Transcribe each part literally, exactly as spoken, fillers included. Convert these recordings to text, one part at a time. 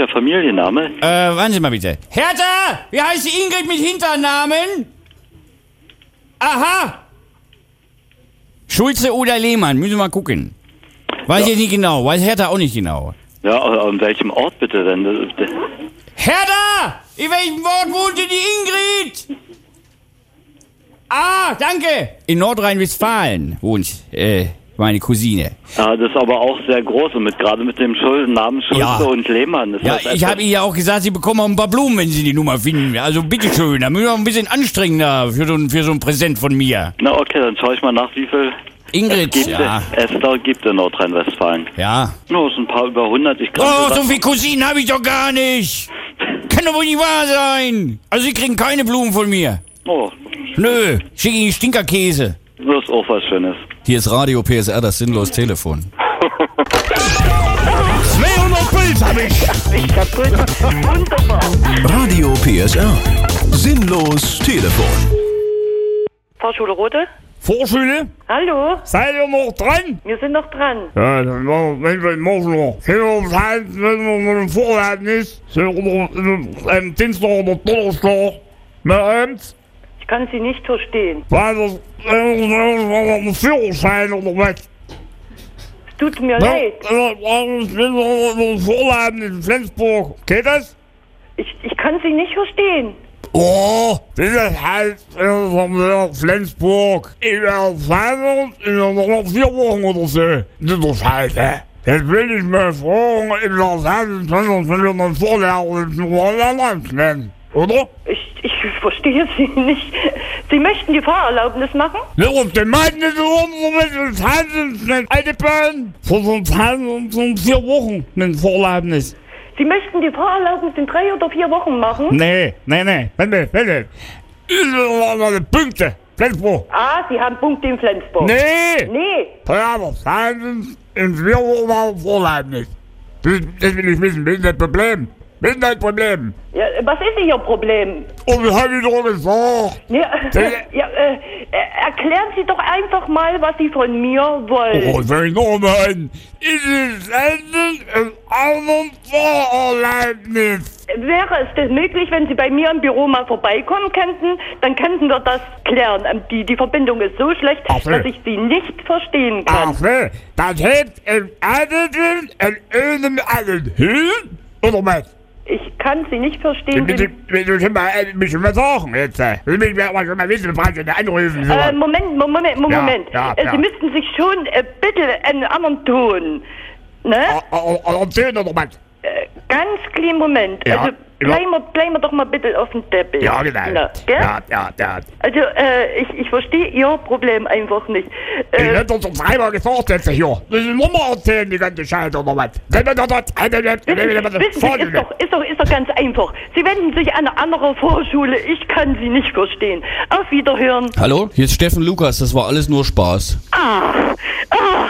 der Familienname? Äh, warten Sie mal bitte. Hertha! Wie heißt die Ingrid mit Hinternamen? Aha! Schulze oder Lehmann, müssen wir mal gucken. Weiß Ja. ich nicht genau, weiß Hertha auch nicht genau. Ja, an welchem Ort bitte denn? Hertha! In welchem Ort wohnte die Ingrid? Ah, danke! In Nordrhein-Westfalen wohnt äh, meine Cousine. Ja, das ist aber auch sehr groß und mit gerade mit dem Schul- Namen Schulze Ja. und Lehmann. Das Ja, heißt ich etwas- habe ihr ja auch gesagt, Sie bekommen auch ein paar Blumen, wenn Sie die Nummer finden. Also bitteschön, da müssen wir auch ein bisschen anstrengender für so ein, für so ein Präsent von mir. Na okay, dann schaue ich mal nach, wie viel Ingrid, gibt ja. es da gibt in Nordrhein-Westfalen. Ja. No, es sind ein paar über hundert. Ich kann Oh, gesagt- so viele Cousinen habe ich doch gar nicht. Kann doch wohl nicht wahr sein. Also Sie kriegen keine Blumen von mir. Oh, Nö, schicke Ihnen Stinkerkäse. das ist auch was Schönes. Hier ist Radio P S R, das sinnlos Telefon. zweihundert Puls hab ich. Ich kaputt. Wunderbar. Radio P S R. Sinnlos Telefon. Fahrschule Rote? Vorschule? Hallo? Seid ihr noch dran? Wir sind noch dran. Ja, dann machen wir, wenn wir morgen noch. Können wir uns halt, wenn wir mit dem Vorladnis, sind wir am Dienstag oder Donnerstag, mit uns, Ich kann Sie nicht verstehen. weil das, ein Führerschein oder was? Es tut mir leid. Vorladen in Flensburg. Geht das? Ich, ich kann Sie nicht verstehen. Oh, das ist halt äh, Flensburg. Ich werde fahren in noch vier Wochen oder so. Das ist doch scheiße. Jetzt will ich mal fragen, in der Zeit, sondern wenn wir einen Vorlehrer in Roland nennen, oder? Ich, ich verstehe Sie nicht. Sie möchten die Fahrerlaubnis machen? Wir auf den Mann nicht runter mit dem Handeln, alte Bahn. Vor so einem so vier Wochen mit dem Vorladnis. Sie möchten die Fahrerlaubnis in drei oder vier Wochen machen? Nee, nee, nee, warte, warte. Überall Punkte, Flensburg. Ah, Sie haben Punkte in Flensburg. Nee! Nee. Ja, aber Fernsehen in vier Wochen Vorladnis. Das, das will ich wissen, das ist das Problem. Das ist das Problem. Ja, was ist Ihr Problem? Und das hab ich doch gesagt. Ja, Das- ja, äh, äh, erklären Sie doch einfach mal, was Sie von mir wollen. Oh, soll ich noch mal hin? Ist es Senden im anderen Vorerlaubnis? Wäre es denn möglich, wenn Sie bei mir im Büro mal vorbeikommen könnten, dann könnten wir das klären. Ähm, Die, die Verbindung ist so schlecht, Ach so. dass ich Sie nicht verstehen Ach kann. so, das hebt im einen in einem allen Höhen? Oder was? Ich kann Sie nicht verstehen. Bitte, Sie, bitte schon mal, äh, mich schon mal sagen jetzt. äh. Ich will mich aber schon mal wissen, was Sie da anrufen. So. äh, Moment, Mo- Moment, Mo- Ja, Moment. ja, Äh, ja. Sie müssten sich schon äh, bitte einen anderen Ton. Ne? Oder Töne oder was? Äh, ganz kleinen Moment. Ja, Also ja. bleiben wir, bleiben wir doch mal bitte auf dem Teppich. Ja, genau. Na, gell? Ja, ja, ja. Also, äh, ich, ich verstehe Ihr Problem einfach nicht. Ich Äh, hab doch schon dreimal gesagt jetzt hier. Das ist Nummer erzählen, die ganze Scheiße oder was? Wissen Sie, ist doch, ist, doch, ist doch ganz einfach. Sie wenden sich an eine andere Vorschule. Ich kann Sie nicht verstehen. Auf Wiederhören. Hallo, hier ist Steffen Lukas, das war alles nur Spaß. Ah, ah,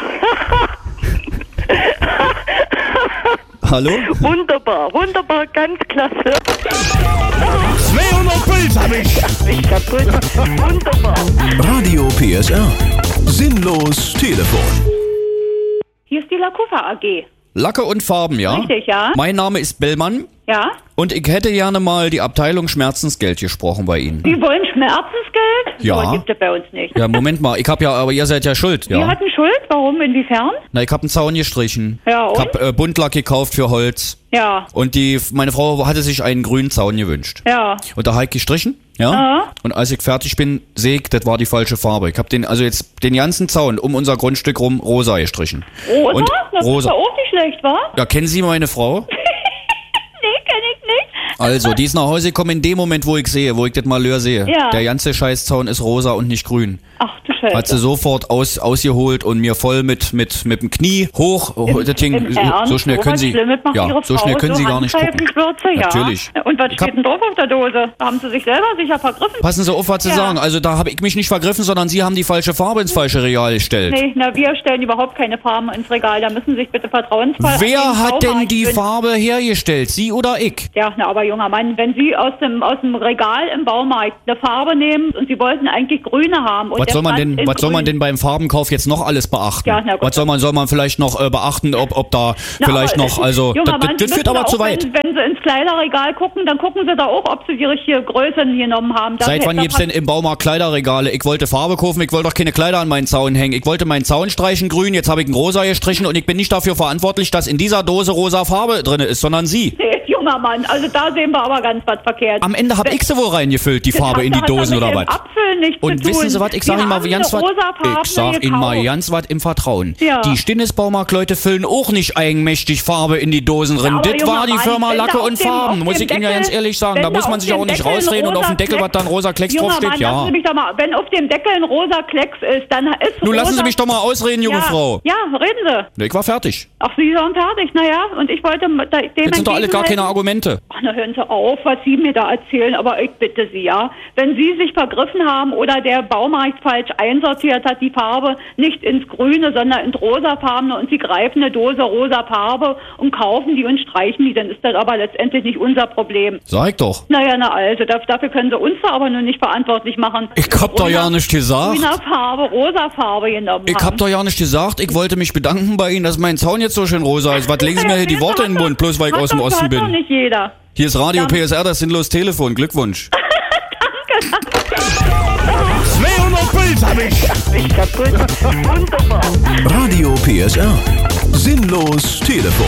Hallo? wunderbar, wunderbar, ganz klasse. zweihundert Puls hab ich. Ich kaputt. Wunderbar. Radio P S R. Sinnlos Telefon. Hier ist die Lakufa A G. Lacke und Farben, ja? Richtig, ja. Mein Name ist Bellmann Ja? und ich hätte gerne mal die Abteilung Schmerzensgeld gesprochen bei Ihnen. Sie wollen Schmerzensgeld? Ja. So gibt es bei uns nicht. Ja, Moment mal, ich hab ja, aber ihr seid ja schuld, Wir ja? hatten Schuld? Warum? Inwiefern? Na, ich hab einen Zaun gestrichen. Ja, Ich und? hab äh, Buntlack gekauft für Holz. Ja. Und die, meine Frau hatte sich einen grünen Zaun gewünscht. Ja. Und da hab ich gestrichen, ja? Ja. Und als ich fertig bin, sehe ich, das war die falsche Farbe. Ich hab den, also jetzt den ganzen Zaun um unser Grundstück rum rosa gestrichen. Rosa? Und Das rosa. ist ja auch nicht schlecht, wa? Ja, kennen Sie meine Frau? Nee, kenn ich nicht. Also, die ist nach Hause gekommen in dem Moment, wo ich sehe, wo ich das Malheur sehe. Ja. Der ganze Scheißzaun ist rosa und nicht grün. Ach du Scheiße. Hat sie sofort aus, ausgeholt und mir voll mit, mit, mit dem Knie hoch. Oh, das Ding, Im so, Ernst? so schnell So können was Sie, Schlimmes macht ja, Ihre so Frau, schnell können so Sie gar nicht gucken. Handgreifenschwürze, ja. Natürlich. Und was Ich hab- steht denn drauf auf der Dose? Haben Sie sich selber sicher vergriffen? Passen Sie auf, was Sie Ja. sagen. Also, da habe ich mich nicht vergriffen, sondern Sie haben die falsche Farbe ins falsche Regal gestellt. Nee, na, wir stellen überhaupt keine Farben ins Regal. Da müssen Sie sich bitte vertrauensvoll an den Wer hat denn Baumarkt die wenden. Farbe hergestellt? Sie oder ich? Ja, na, aber junger Mann, wenn Sie aus dem, aus dem Regal im Baumarkt eine Farbe nehmen und Sie wollten eigentlich grüne haben und Was der soll man stand denn, in, in was soll man grün. denn beim Farbenkauf jetzt noch alles beachten? Ja, na gut. Was soll man, soll man vielleicht noch äh, beachten, ob, ob da Na, vielleicht aber, noch, also, Junger das, Mann, das, das führt müssen aber Sie zu auch, weit. Wenn, wenn Sie ins Kleiderregal gucken, dann gucken Sie da auch, ob Sie die richtige Größe genommen haben. Da Seit fällt- wann da gibt's denn im Baumarkt Kleiderregale? Ich wollte Farbe kaufen, ich wollte doch keine Kleider an meinen Zaun hängen. Ich wollte meinen Zaun streichen grün, jetzt habe ich einen rosa gestrichen und ich bin nicht dafür verantwortlich, dass in dieser Dose rosa Farbe drin ist, sondern Sie. Nee, junger Mann, also da sehen wir aber ganz was verkehrt. Am Ende habe ich sie wohl reingefüllt, die Das Farbe hat in die ja- Dosen hat ja oder mit was? dem Apfel nichts Und zu wissen tun. Sie was, ich sage Wir Ihnen mal haben ganz eine was, rosafarbene ich sag Ihnen mal gekauft. ganz was im Vertrauen. Ja. Die Stinnes-Baumarkt-Leute füllen auch nicht eigenmächtig Farbe in die Dosen drin. Ja, aber das junger war die Mann, Firma wenn da Lacke auf und dem- Farben, auf muss dem ich Ihnen ja Deckel- ganz ehrlich sagen. wenn Da da muss man auf sich auch dem nicht Deckel ein rausreden und auf rosa dem Deckel, was Fleck- dann rosa Klecks Junger draufsteht, Mann, ja. lassen Sie mich doch mal, wenn auf dem Deckel ein rosa Klecks ist, dann ist Nun rosa... lassen Sie mich doch mal ausreden, junge ja, Frau. Ja, reden Sie. Ich war fertig. Ach, Sie sind fertig, naja, und ich wollte da, dem Jetzt sind doch alle gar keine entgegenhalten- Argumente. Ach, na hören Sie auf, was Sie mir da erzählen, aber ich bitte Sie, ja. Wenn Sie sich vergriffen haben oder der Baumarkt falsch einsortiert hat, die Farbe nicht ins Grüne, sondern ins Rosafarbene und Sie greifen eine Dose rosa Farbe und kaufen die und streichen die, dann ist das aber letztendlich nicht unser Problem. Sag ich doch. Naja, na also, da, dafür können Sie uns da aber nur nicht verantwortlich machen. Ich hab doch ja nicht gesagt. Grüner Farbe, rosa Farbe genommen Ich haben. hab doch ja nicht gesagt, ich wollte mich bedanken bei Ihnen, dass mein Zaun jetzt so schön rosa ist. Was legen Sie mir hier die Worte in den Mund, bloß weil ich Hat aus dem doch- Osten hat doch bin? nicht jeder. Hier ist Radio Ja. P S R, das sinnlos Telefon. Glückwunsch. zweihundert Puls hab ich. Ich kaputt. Wunderbar. Radio P S R. Sinnlos Telefon.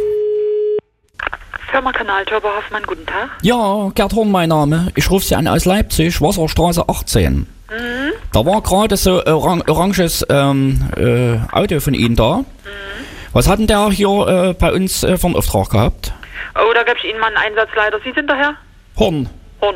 Firma Kanal Turbo Hoffmann, guten Tag. Ja, Gerd Horn mein Name. Ich rufe Sie an aus Leipzig, Wasserstraße achtzehn. Mhm. Da war gerade so ein orang oranges ähm, äh, Auto von Ihnen da. Mhm. Was hat denn der hier äh, bei uns äh, für einen Auftrag gehabt? Oh, da gebe ich Ihnen mal einen Einsatzleiter. Sie sind der Herr? Horn. Horn.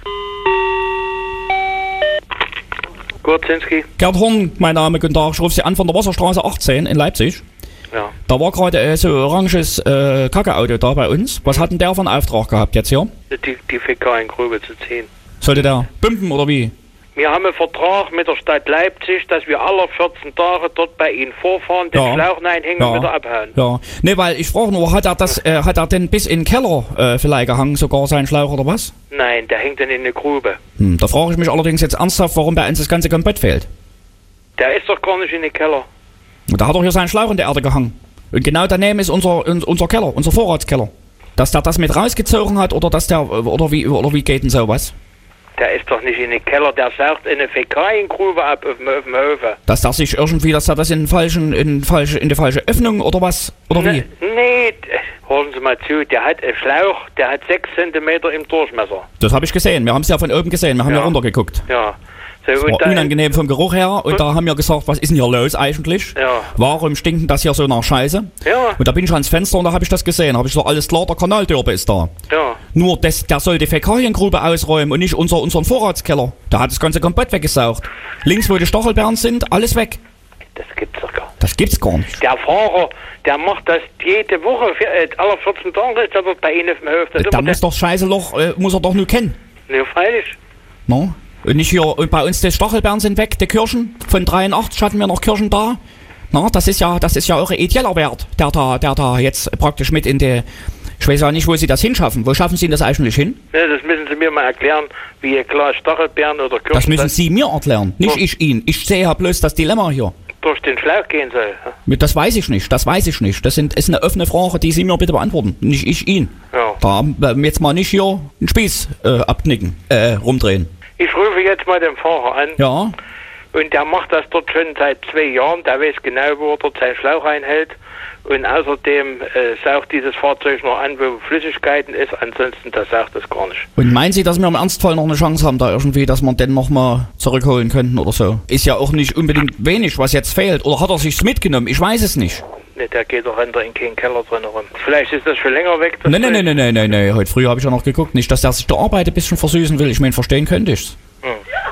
Gurzinski. Gerd Horn, mein Name, guten Tag. Ich rufe Sie an von der Wasserstraße achtzehn in Leipzig. Ja. Da war gerade äh, so ein oranges äh, Kacke-Auto da bei uns. Was hat denn der für einen Auftrag gehabt jetzt hier? Die, die Fäkaliengrube zu ziehen. Sollte der pumpen oder wie? Wir haben einen Vertrag mit der Stadt Leipzig, dass wir alle vierzehn Tage dort bei Ihnen vorfahren, den Ja. Schlauch reinhängen und wieder abhauen. Ja. Ne, weil ich frage nur, hat er das, äh, hat er denn bis in den Keller äh, vielleicht gehangen, sogar seinen Schlauch oder was? Nein, der hängt dann in eine Grube. Hm, da frage ich mich allerdings jetzt ernsthaft, warum bei uns das ganze komplett fehlt. Der ist doch gar nicht in den Keller. Und da hat doch hier seinen Schlauch in der Erde gehangen. Und genau daneben ist unser, un- unser Keller, unser Vorratskeller. Dass der das mit rausgezogen hat oder dass der, oder wie, oder wie geht denn sowas? Der ist doch nicht in den Keller, der saugt in eine Fäkaliengrube ab auf dem, auf dem Höfe. Dass der sich irgendwie, dass er das in, den falschen, in, falsche, in die falsche Öffnung oder was? Oder wie? Ne, nee, d- hören Sie mal zu, der hat einen Schlauch, der hat sechs Zentimeter im Durchmesser. Das habe ich gesehen. Wir haben es ja von oben gesehen. Wir haben ja, Ja. runtergeguckt. Ja. So, Das und war dann- unangenehm vom Geruch her und da haben wir gesagt, was ist denn hier los eigentlich? Ja. Warum stinkt denn das hier so nach Scheiße? Ja. Und da bin ich ans Fenster und da habe ich das gesehen. Da habe ich gesagt, alles klar, der Kanaldörpe ist da. Ja. Nur das, der soll die Fäkaliengrube ausräumen und nicht unser, unseren Vorratskeller. Der hat das Ganze komplett weggesaugt. Links, wo die Stachelbeeren sind, alles weg. Das gibt's doch gar nicht. Das gibt's gar nicht. Der Fahrer, der macht das jede Woche, vier- äh, alle vierzehn Tage ist er dort bei Ihnen auf dem Hof. Das ist Da immer muss doch Scheißeloch, äh, muss er doch nur kennen. der, ne, freilich. No? Und nicht hier, und bei uns die Stachelbeeren sind weg, die Kirschen. Von dreiundachtzig hatten wir noch Kirschen da. Na, das ist ja, das ist ja auch ein ideeller Wert, der da, der da jetzt praktisch mit in die, ich weiß ja nicht, wo Sie das hinschaffen. Wo schaffen Sie das eigentlich hin? Ne, das müssen Sie mir mal erklären, wie ein Glas Stachelbeeren oder Kirschen Das müssen Sie mir erklären, nicht Ja. ich Ihnen. Ich sehe ja bloß das Dilemma hier. durch den Schlauch gehen soll. Das weiß ich nicht, das weiß ich nicht. Das sind, ist eine offene Frage, die Sie mir bitte beantworten, nicht ich Ihnen. Ja. Da äh, jetzt mal nicht hier einen Spieß äh, abknicken, äh, rumdrehen. Ich rufe jetzt mal den Fahrer an. Ja, Und der macht das dort schon seit zwei Jahren. Der weiß genau, wo er dort seinen Schlauch einhält. Und außerdem äh, saugt dieses Fahrzeug noch an, wo Flüssigkeiten ist. Ansonsten, das saugt das gar nicht. und meinen Sie, dass wir im Ernstfall noch eine Chance haben, da irgendwie, dass wir den nochmal zurückholen könnten oder so? Ist ja auch nicht unbedingt wenig, was jetzt fehlt. Oder hat er sich's mitgenommen? Ich weiß es nicht. Ne, der geht doch hinter in keinen Keller drin rum. Vielleicht ist das schon länger weg. das Nee, nee, nee, Zeug. nee, nee, nee, nee. Heute früh habe ich ja noch geguckt. Nicht, dass der sich der Arbeit ein bisschen versüßen will. Ich meine, verstehen könnte ich's. Hm.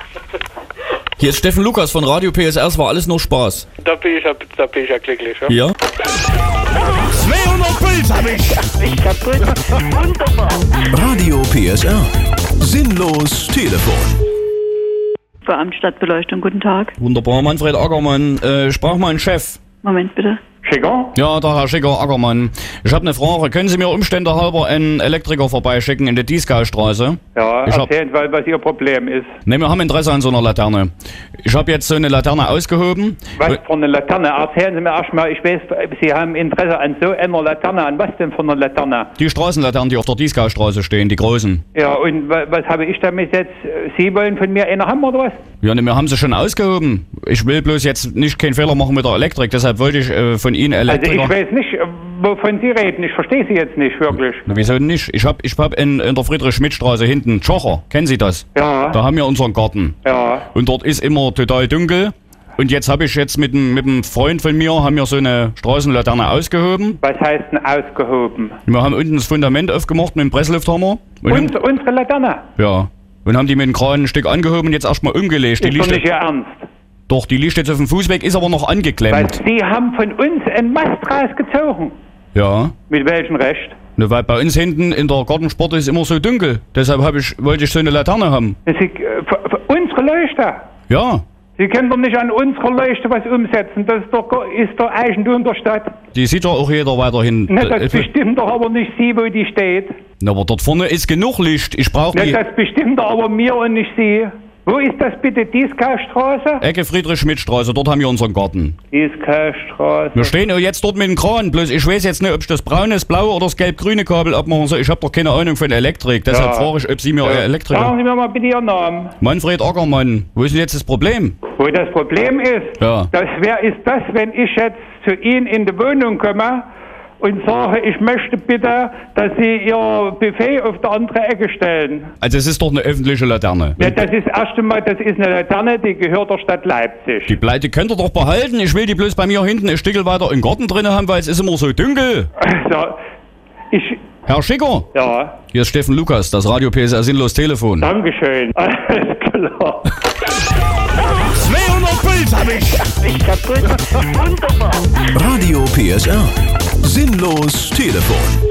Hier ist Steffen Lukas von Radio P S R. Es war alles nur Spaß. Da bin ich ja, da bin ich ja glücklich. Ja? Ja? zweihundert Puls hab ich. Ich kaputt. Wunderbar. Radio P S R. Sinnlos Telefon. Beamtstadtbeleuchtung, guten Tag. Wunderbar, Manfred Ackermann. Äh, sprach mein Chef. Moment bitte. Schicker? Ja, der Herr Schicker Ackermann. Ich habe eine Frage. Können Sie mir Umstände halber einen Elektriker vorbeischicken in der Dieskaustraße? Ja, ich erzählen, hab, was Ihr Problem ist. Ne, wir haben Interesse an so einer Laterne. Ich habe jetzt so eine Laterne ausgehoben. Was für eine Laterne? Erzählen Sie mir erstmal, ich weiß, Sie haben Interesse an so einer Laterne. An was denn für einer Laterne? Die Straßenlaternen, die auf der Dieskaustraße stehen, die großen. Ja, und was, was habe ich damit jetzt? Sie wollen von mir eine haben, oder was? Ja, ne, wir haben sie schon ausgehoben. Ich will bloß jetzt nicht keinen Fehler machen mit der Elektrik, deshalb wollte ich äh, von Ihnen Elektriker... Also ich weiß nicht, wovon Sie reden. Ich verstehe Sie jetzt nicht wirklich. Na, wieso nicht? Ich hab, ich hab in, in der Friedrich-Schmidt-Straße hinten Tschocher. Kennen Sie das? Ja. Da haben wir unseren Garten. Ja. Und dort ist immer total dunkel. Und jetzt habe ich jetzt mit einem mit einem Freund von mir, haben wir so eine Straßenlaterne ausgehoben. Was heißt denn ausgehoben? Wir haben unten das Fundament aufgemacht mit dem Presslufthammer. Und Und, haben, unsere Laterne? Ja. Und haben die mit dem Kran ein Stück angehoben und jetzt erstmal umgelegt. Die ist doch nicht Ihr Ernst? Doch, die liegt jetzt auf dem Fußweg, ist aber noch angeklemmt. Weil Sie haben von uns einen Mast rausgezogen. Ja. Mit welchem Recht? Ne, weil bei uns hinten in der Gartensport ist immer so dunkel. Deshalb hab ich, wollte ich so eine Laterne haben. Sie, äh, für, für unsere Leuchte? Ja. Sie können doch nicht an unserer Leuchte was umsetzen. Das ist doch, ist doch Eigentum der Stadt. Die sieht doch auch jeder weiterhin. Ne, das bestimmt doch aber nicht Sie, wo die steht. Na, aber dort vorne ist genug Licht. Ich brauche die... Ne, das bestimmt doch aber mir und nicht Sie. Wo ist das bitte? Dieskaustraße? Ecke Friedrich-Schmidt-Straße, dort haben wir unseren Garten. Dieskaustraße. Wir stehen ja jetzt dort mit dem Kran, bloß ich weiß jetzt nicht, ob ich das braune, das blaue oder das gelb-grüne Kabel abmachen soll. Ich habe doch keine Ahnung von Elektrik, deshalb Ja. frage ich, ob Sie mir Ja. euer Elektriker... Sagen Sie mir mal bitte Ihren Namen. Manfred Ackermann, wo ist denn jetzt das Problem? Wo das Problem ist? Ja. Das wer ist das, wenn ich jetzt zu Ihnen in die Wohnung komme und sage, ich möchte bitte, dass Sie Ihr Buffet auf die andere Ecke stellen. Also es ist doch eine öffentliche Laterne. Ja, das ist erst einmal, das ist eine Laterne, die gehört der Stadt Leipzig. Die Pleite könnt ihr doch behalten. Ich will die bloß bei mir hinten ein Stückel weiter im Garten drin haben, weil es ist immer so dunkel. Also, ich... Herr Schicker? Ja? Hier ist Steffen Lukas, das Radio P S R Sinnlos Telefon. Dankeschön. Alles klar. zweihundert Puls hab ich. Ich kaputt. Wunderbar. Radio P S R. Sinnlos Telefon.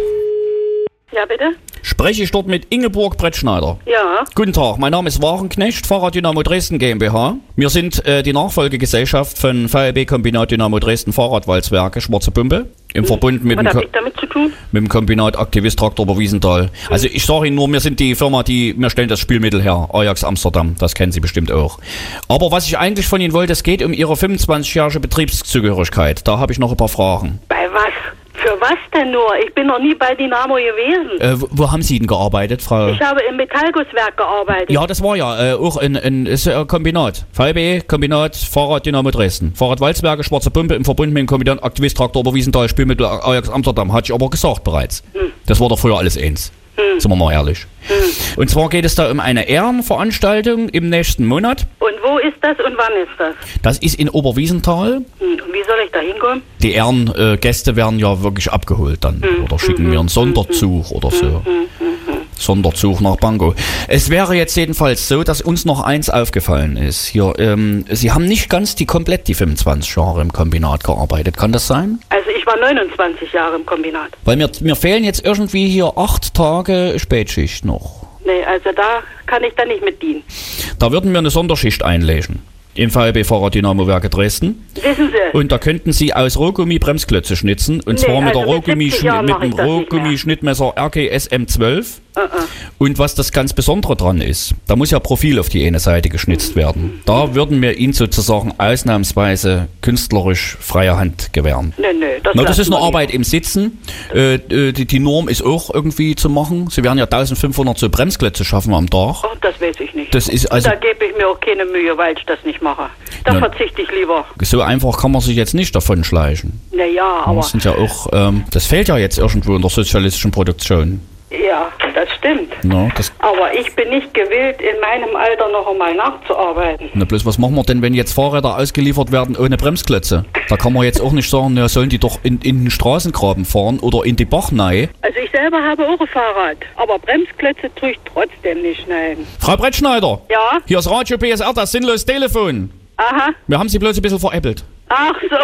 Ja, bitte? Spreche ich dort mit Ingeborg Brettschneider? Ja. Guten Tag, mein Name ist Warenknecht, Fahrraddynamo Dresden GmbH. Wir sind äh, die Nachfolgegesellschaft von V E B Kombinat Dynamo Dresden Fahrradwalzwerke Schwarze Pumpe. Im Verbund mit Was dem, habe Ko ich damit zu tun? mit dem Kombinat Aktivist Traktor bei Wiesenthal. Also ich sage Ihnen nur, wir sind die Firma, die, wir stellen das Spielmittel her, Ajax Amsterdam, das kennen Sie bestimmt auch. Aber was ich eigentlich von Ihnen wollte, es geht um Ihre fünfundzwanzigjährige Betriebszugehörigkeit. Da habe ich noch ein paar Fragen. Bei was? Für was denn nur? Ich bin noch nie bei Dynamo gewesen. Äh, wo, wo haben Sie denn gearbeitet, Frau? Ich habe im Metallgusswerk gearbeitet. Ja, das war ja äh, auch ein, ein, ist ein Kombinat. V E B, Kombinat, Fahrrad Dynamo Dresden. Fahrrad Walzwerke, Schwarze Pumpe im Verbund mit dem Kombinat Aktivist Traktor Oberwiesenthal, Spielmittel Ajax Amsterdam. Hatte ich aber gesagt bereits. Hm. Das war doch früher alles eins. Hm. Sind wir mal ehrlich. Hm. Und zwar geht es da um eine Ehrenveranstaltung im nächsten Monat. Und wo ist das und wann ist das? Das ist in Oberwiesenthal. Hm. Und wie soll ich da hinkommen? Die Ehrengäste äh, werden ja wirklich abgeholt dann. Hm. Oder schicken hm. mir einen Sonderzug oder so. Hm. Hm. Sonderzug nach Pankow. Es wäre jetzt jedenfalls so, dass uns noch eins aufgefallen ist. Hier, ähm, Sie haben nicht ganz die komplett die fünfundzwanzig Jahre im Kombinat gearbeitet. Kann das sein? Also ich war neunundzwanzig Jahre im Kombinat. Weil mir, mir fehlen jetzt irgendwie hier acht Tage Spätschicht noch. Nee, also da kann ich dann nicht mit dienen. Da würden wir eine Sonderschicht einlegen. Im V E B Fahrraddynamo Werke Dresden. Wissen Sie? Und da könnten Sie aus Rohgummi Bremsklötze schnitzen. Und Nee, zwar mit, also der mit Rohgummi siebzig Jahren mit mach ich dem das nicht mehr. Rohgummi-Schnittmesser R G S M zwölf. Uh -uh. Und was das ganz Besondere dran ist, da muss ja Profil auf die eine Seite geschnitzt werden. Da würden wir Ihnen sozusagen ausnahmsweise künstlerisch freie Hand gewähren. Nee, nee, das, Na, das lassen ist eine wir Arbeit nicht. im Sitzen. Äh, äh, die, die Norm ist auch irgendwie zu machen. Sie werden ja eintausendfünfhundert so Bremsklötze schaffen am Tag. Oh, das weiß ich nicht. Das ist also, da gebe ich mir auch keine Mühe, weil ich das nicht mache. Da Na, verzichte ich lieber. so einfach kann man sich jetzt nicht davon schleichen. Naja, aber... Das sind ja auch, ähm, das fehlt ja jetzt irgendwo in der sozialistischen Produktion. Ja, das stimmt. Na, das, Aber ich bin nicht gewillt, in meinem Alter noch einmal nachzuarbeiten. na bloß was machen wir denn, wenn jetzt Fahrräder ausgeliefert werden ohne Bremsklötze? Da kann man jetzt auch nicht sagen, ja, sollen die doch in, in den Straßengraben fahren oder in die Bachnei. Also ich selber habe auch ein Fahrrad, aber Bremsklötze tue ich trotzdem nicht schneiden. Frau Brettschneider, Ja? hier ist Radio P S R, das sinnlos Telefon. Aha. Wir haben Sie bloß ein bisschen veräppelt. Ach so.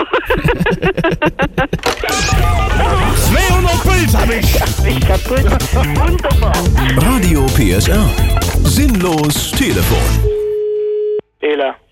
zweihundert Puls hab ich. Ich kaputt. Wunderbar. Radio P S R. Sinnlos Telefon. Ela.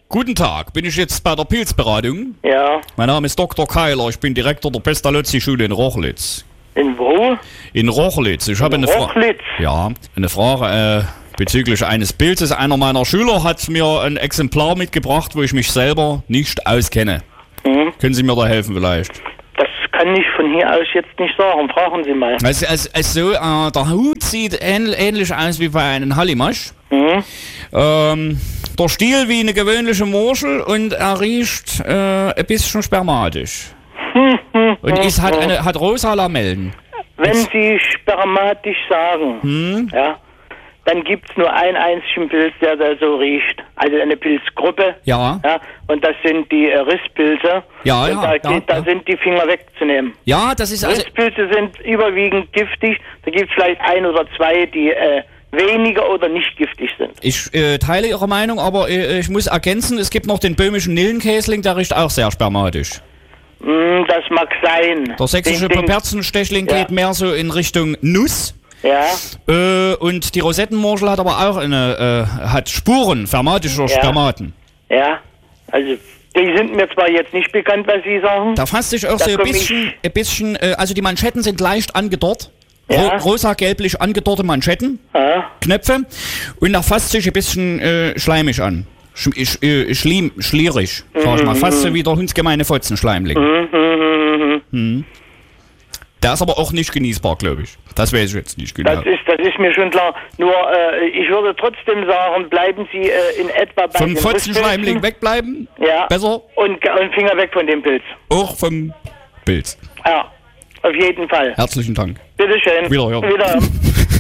Guten Tag, bin ich jetzt bei der Pilzberatung? Ja. Mein Name ist Doktor Keiler, ich bin Direktor der Pestalozzi-Schule in Rochlitz. In wo? In Rochlitz. Ich habe eine Frage. Rochlitz? Ja, eine Frage äh, bezüglich eines Pilzes. Einer meiner Schüler hat mir ein Exemplar mitgebracht, wo ich mich selber nicht auskenne. Mhm. Können Sie mir da helfen vielleicht? Das kann ich von hier aus jetzt nicht sagen. Fragen Sie mal. Also, also, also äh, der Hut sieht ähn ähnlich aus wie bei einem Hallimasch. Mhm. Ähm, der Stiel wie eine gewöhnliche Murschel und er riecht äh, ein bisschen spermatisch. Hm, hm, Und hm, es hat, hm. eine, hat rosa Lamellen. Wenn Sie spermatisch sagen, Hm? ja, dann gibt es nur einen einzigen Pilz, der da so riecht. Also eine Pilzgruppe. Ja. Ja, und das sind die äh, Risspilze. Ja, und ja, da, ja, da ja. sind die Finger wegzunehmen. Ja, das ist also... Risspilze sind überwiegend giftig. Da gibt es vielleicht ein oder zwei, die äh, weniger oder nicht giftig sind. Ich äh, teile Ihre Meinung, aber äh, ich muss ergänzen, es gibt noch den böhmischen Nillenkäsling, der riecht auch sehr spermatisch. Mm, das mag sein. Der sächsische Den- den- Peperzenstechling Ja. geht mehr so in Richtung Nuss. Ja, Äh, und die Rosettenmurschel hat aber auch eine, äh, hat Spuren spermatischer Ja. Spermaten. ja. Also, die sind mir zwar jetzt nicht bekannt, was Sie sagen. Da fasst sich auch Da so ein komm ich- bisschen, ein bisschen äh, also die Manschetten sind leicht angedorrt. Ja. Ro rosa-gelblich angedorrte Manschetten, Ah, Knöpfe. Und da fasst sich ein bisschen äh, schleimig an. Sch sch äh, schlim schlierig, sag ich mal. Fast so wie der hundsgemeine Fotzenschleimling. mhm, Hm. Der ist aber auch nicht genießbar, glaube ich. Das weiß ich jetzt nicht genau. das ist, das ist mir schon klar. Nur, äh, ich würde trotzdem sagen, bleiben Sie äh, in etwa bei Vom den Fotzenschleimling Risspilzen. wegbleiben? Ja. Besser? Und, und Finger weg von dem Pilz. Auch vom Pilz. Ja, auf jeden Fall. Herzlichen Dank. Bitteschön. Wiederhören. Wiederhören.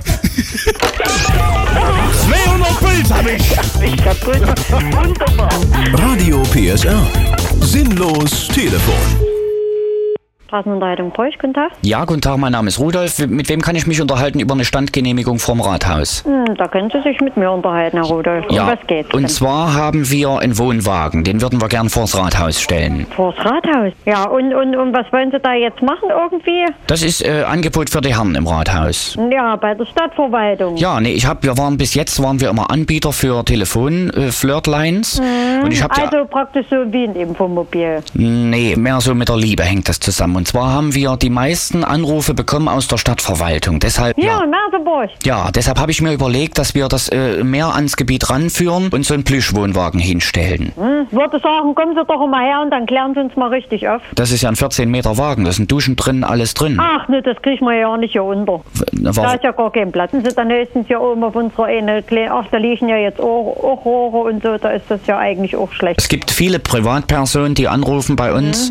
zweihundert Pilz hab ich. Ich kaputt. Wunderbar. Radio P S R. Sinnlos Telefon. Straßenunterhaltung Preuß, guten Tag. Ja, guten Tag, mein Name ist Rudolf. Mit wem kann ich mich unterhalten über eine Standgenehmigung vom Rathaus? Hm, da können Sie sich mit mir unterhalten, Herr Rudolf. Um Ja, was geht's und denn? zwar haben wir einen Wohnwagen, den würden wir gern vors Rathaus stellen. Vors Rathaus? Ja, und, und, und was wollen Sie da jetzt machen irgendwie? Das ist äh, Angebot für die Herren im Rathaus. Ja, bei der Stadtverwaltung. Ja, nee, ich hab, wir waren bis jetzt waren wir immer Anbieter für Telefon, äh, Flirtlines. Hm, Und ich habe also praktisch so wie ein Infomobil. Nee, mehr so mit der Liebe hängt das zusammen. Und zwar haben wir die meisten Anrufe bekommen aus der Stadtverwaltung. Deshalb, Hier ja, in Merseburg. ja, deshalb habe ich mir überlegt, dass wir das äh, mehr ans Gebiet ranführen und so einen Plüschwohnwagen hinstellen. Hm, würde sagen, kommen Sie doch mal her und dann klären Sie uns mal richtig auf. Das ist ja ein vierzehn Meter Wagen, da sind Duschen drin, alles drin. Ach, ne, das kriegen wir ja nicht hier unter. Na, Da war, ist ja gar kein Platz. Und Sie dann höchstens hier oben auf unserer eine kleine, ach, da liegen ja jetzt auch, auch Rohre und so, da ist das ja eigentlich auch schlecht. es gibt viele Privatpersonen, die anrufen bei uns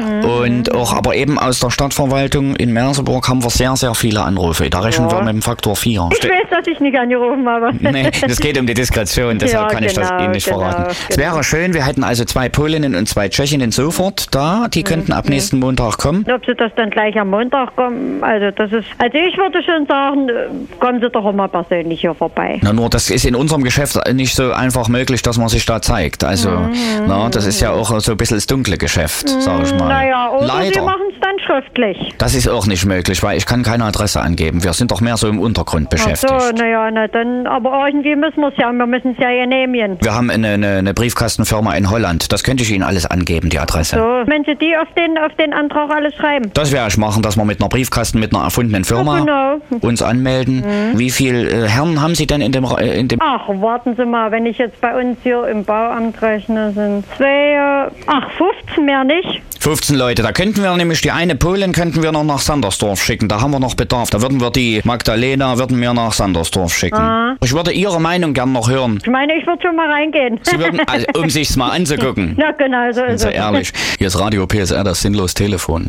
und auch aber eben aus der Stadtverwaltung in Merseburg haben wir sehr, sehr viele Anrufe. Da rechnen wir mit dem Faktor vier. Ich weiß, dass ich nicht angerufen habe. Nee, das geht um die Diskretion, deshalb Ja, kann ich das genau, Ihnen nicht genau, verraten. Es genau. wäre schön, wir hätten also zwei Polinnen und zwei Tschechinnen sofort da, die könnten ab nächsten Montag kommen. Ob Sie das dann gleich am Montag kommen, also das ist, also ich würde schon sagen, äh, kommen Sie doch immer persönlich hier vorbei. Na, nur das ist in unserem Geschäft nicht so einfach möglich, dass man sich da zeigt. Also, na, das ist ja auch so ein bisschen das dunkle Geschäft, sag ich mal. Naja, oder Sie Leider. machen es dann schriftlich. Das ist auch nicht möglich, weil ich kann keine Adresse angeben. Wir sind doch mehr so im Untergrund Ach so, beschäftigt. naja, na dann, aber irgendwie müssen wir es ja, wir müssen es ja genehmigen. Wir haben eine, eine, eine Briefkastenfirma in Holland. Das könnte ich Ihnen alles angeben, die Adresse. So, wenn Sie die auf den, auf den Antrag alles schreiben. Das werde ich machen, dass wir mit einer Briefkasten, mit einer erfundenen Firma Ja, genau. uns anmelden. Wie viel äh, Herren haben Sie denn in dem, Ra- äh, in dem... Ach, warten Sie mal, wenn ich jetzt bei uns hier im Bauamt rechne, sind zwei, äh, ach, fünfzehn mehr nicht. fünfzehn Leute. Da könnten wir nämlich die eine Polin könnten wir noch nach Sandersdorf schicken. Da haben wir noch Bedarf. Da würden wir die Magdalena würden wir nach Sandersdorf schicken. Ah. Ich würde Ihre Meinung gern noch hören. Ich meine, ich würde schon mal reingehen. Sie würden, also, um sich's mal anzugucken. Na genau, so ist So es. ehrlich. Hier ist Radio P S R, das sinnlos Telefon.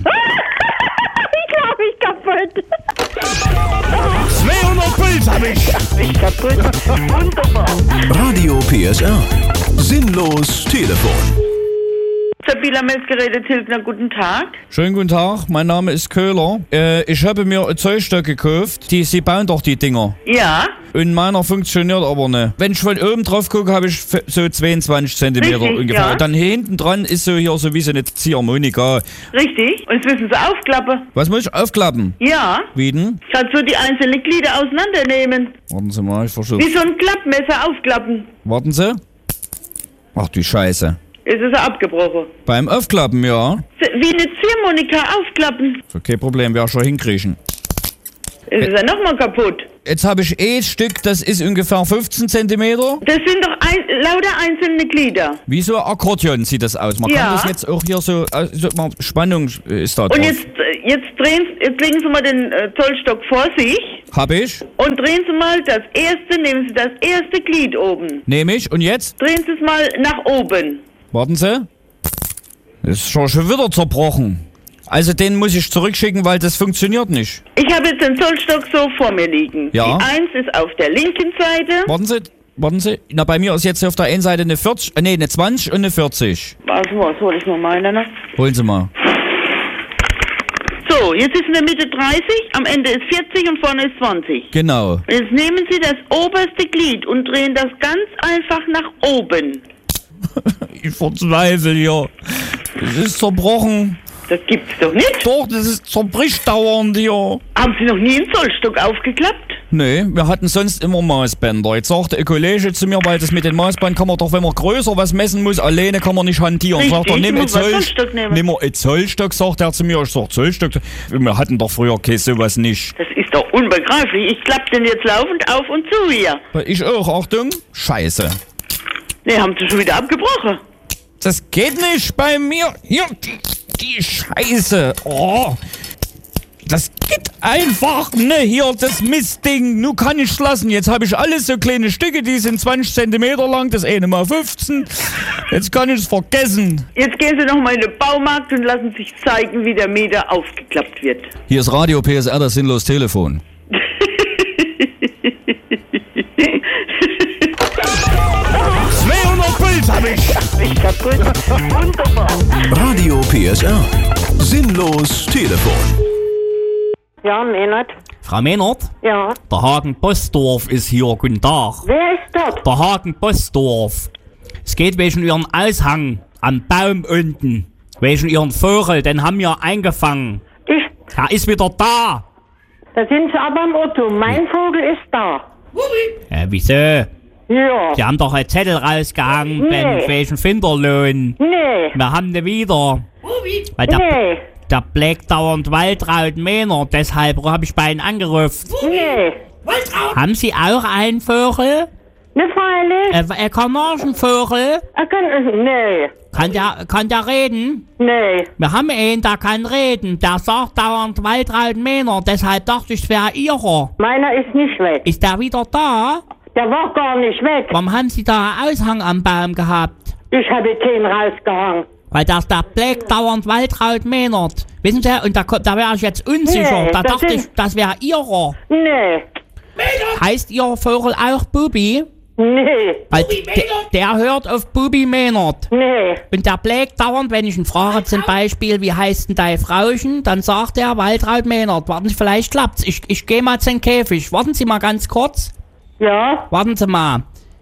Ich glaube, ich kaputt. zweihundert Pilz hab ich. Ich kaputt. Wunderbar. Radio P S R. Sinnlos Telefon. Sabila Messgeräte Tilgner, guten Tag. Schönen guten Tag, mein Name ist Köhler. Äh, ich habe mir ein Zollstock gekauft. Die, Sie bauen doch die Dinger. Ja. Und meiner funktioniert aber nicht. Wenn ich von oben drauf gucke, habe ich f- so zweiundzwanzig Zentimeter Richtig, ungefähr. ja. Dann hinten dran ist so hier so wie so eine Ziehharmonika. Richtig. Und jetzt müssen Sie aufklappen. Was muss ich aufklappen? Ja. Wie denn? Kannst du die einzelnen Glieder auseinandernehmen. Warten Sie mal, ich versuche. Wie so ein Klappmesser aufklappen. Warten Sie. Ach du Scheiße. Ist es abgebrochen? Beim Aufklappen, ja. Wie eine Ziehharmonika aufklappen. So, kein Problem, wir schon hinkriegen. Ist es ja nochmal kaputt? Jetzt habe ich eh ein Stück, das ist ungefähr fünfzehn Zentimeter. Das sind doch ein, lauter einzelne Glieder. Wie so ein Akkordeon sieht das aus. Man Ja. kann das jetzt auch hier so, also mal Spannung ist da drauf. Und jetzt, äh, jetzt, drehen, jetzt legen Sie mal den äh, Zollstock vor sich. Hab ich. Und drehen Sie mal das erste, nehmen Sie das erste Glied oben. Nehme ich. Und jetzt? Drehen Sie es mal nach oben. Warten Sie. Das ist schon, schon wieder zerbrochen. Also den muss ich zurückschicken, weil das funktioniert nicht. Ich habe jetzt den Zollstock so vor mir liegen. Ja. Die eins ist auf der linken Seite. Warten Sie, warten Sie. Na, bei mir ist jetzt auf der einen Seite eine vierzig, äh, nee, eine zwanzig und eine vierzig. Also, was hol ich mal meine, ne? Holen Sie mal. So, jetzt ist in der Mitte dreißig, am Ende ist vierzig und vorne ist zwanzig. Genau. Jetzt nehmen Sie das oberste Glied und drehen das ganz einfach nach oben. Ich verzweifle hier. Das ist zerbrochen. Das gibt's doch nicht. Doch, das ist zerbricht dauernd hier. Haben Sie noch nie einen Zollstock aufgeklappt? Nee, wir hatten sonst immer Maßbänder. Jetzt sagte ein Kollege zu mir, weil das mit den Maßbändern kann man doch, wenn man größer was messen muss, alleine kann man nicht hantieren. Richtig, Sagt er, nimm du einen musst einen Zoll, Zollstock nehmen. nimm mal einen Zollstock, sagt er zu mir. Ich sag, Zollstock? Wir hatten doch früher okay, sowas nicht. Das ist doch unbegreiflich. Ich klapp den jetzt laufend auf und zu hier. Ich auch, Achtung. Scheiße. Nee, haben Sie schon wieder abgebrochen. Das geht nicht bei mir. Hier, die, die Scheiße. Oh. Das geht einfach, ne? Hier, das Mistding. Nun kann ich lassen. Jetzt habe ich alles so kleine Stücke, die sind zwanzig Zentimeter lang, das eine mal fünfzehn. Jetzt kann ich es vergessen. Jetzt gehen Sie noch mal in den Baumarkt und lassen sich zeigen, wie der Meter aufgeklappt wird. Hier ist Radio P S R, das sinnlos Telefon. zweihundert Puls hab ich. Ich kaputt. Wunderbar. Radio P S R. Sinnlos Telefon. Ja, Mehnert. Frau Mehnert? Ja. Der Hagen Bosdorf ist hier. Guten Tag. Wer ist dort? Der Hagen Bosdorf. Es geht wegen Ihren Aushang am Baum unten. Wegen Ihren Vogel, den haben wir eingefangen. Ich? Er ist wieder da. Da sind Sie aber im Otto. Mein Vogel ist da. Äh, wieso? Ja. Sie haben doch einen Zettel rausgehangen, Nee. Ben, wegen Finderlohn. Nee. Wir haben den wieder. Weil der, Nee. der blägt dauernd Waltraud Männer, deshalb habe ich bei Ihnen angerufen. Nee. Haben Sie auch einen Vogel? Ne, freilich. Äh, ein Kanarienvogel? Er kann, nee. Kann der, kann der reden? Nee. Wir haben einen, der kann reden. Der sagt dauernd Waltraud Männer, deshalb dachte ich, es wäre Ihrer. Meiner ist nicht weg. Ist der wieder da? Der war gar nicht weg. Warum haben Sie da einen Aushang am Baum gehabt? Ich habe den rausgehangen. Weil das der blägt dauernd Waltraud Mähnert. Wissen Sie, und da, ko- da wäre ich jetzt unsicher. Nee, da das dachte sind- ich, das wäre Ihrer. Nee. Heißt Ihr Vogel auch Bubi? Nee. Weil der, der hört auf Bubi Mähnert. Nee. Und der blägt dauernd, wenn ich ihn frage zum Beispiel, wie heißt denn dein Frauchen, dann sagt er Waltraud Mähnert. Warten Sie, vielleicht klappt's. Ich, ich gehe mal zum Käfig. Warten Sie mal ganz kurz. Ja? Warten Sie mal.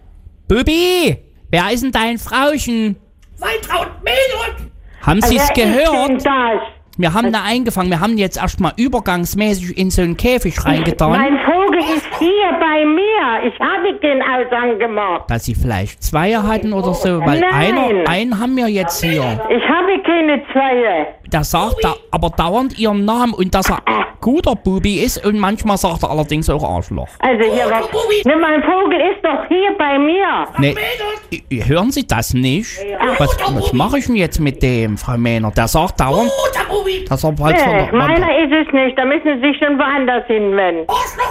Bubi, wer ist denn dein Frauchen? Waltraud Mähnert! Haben Sie es Wer ist denn gehört? das? Wir haben da eingefangen. Wir haben jetzt erstmal übergangsmäßig in so einen Käfig reingetan. Mein Vogel ist hier bei mir. Ich habe den Aushang gemacht. Dass Sie vielleicht zwei hatten oder so. Weil Nein. einer, einen haben wir jetzt hier. Ich habe keine Zweie. Der sagt da, aber dauernd Ihren Namen und dass er guter Bubi ist und manchmal sagt er allerdings auch Arschloch. Also hier was. Ne, mein Vogel ist doch hier bei mir. Nee, i- hören Sie das nicht? Was, was mache ich denn jetzt mit dem, Frau Mähner? Der sagt dauernd, dass er bald von Nee, der meiner ist es nicht. Da müssen Sie sich schon woanders hinwenden.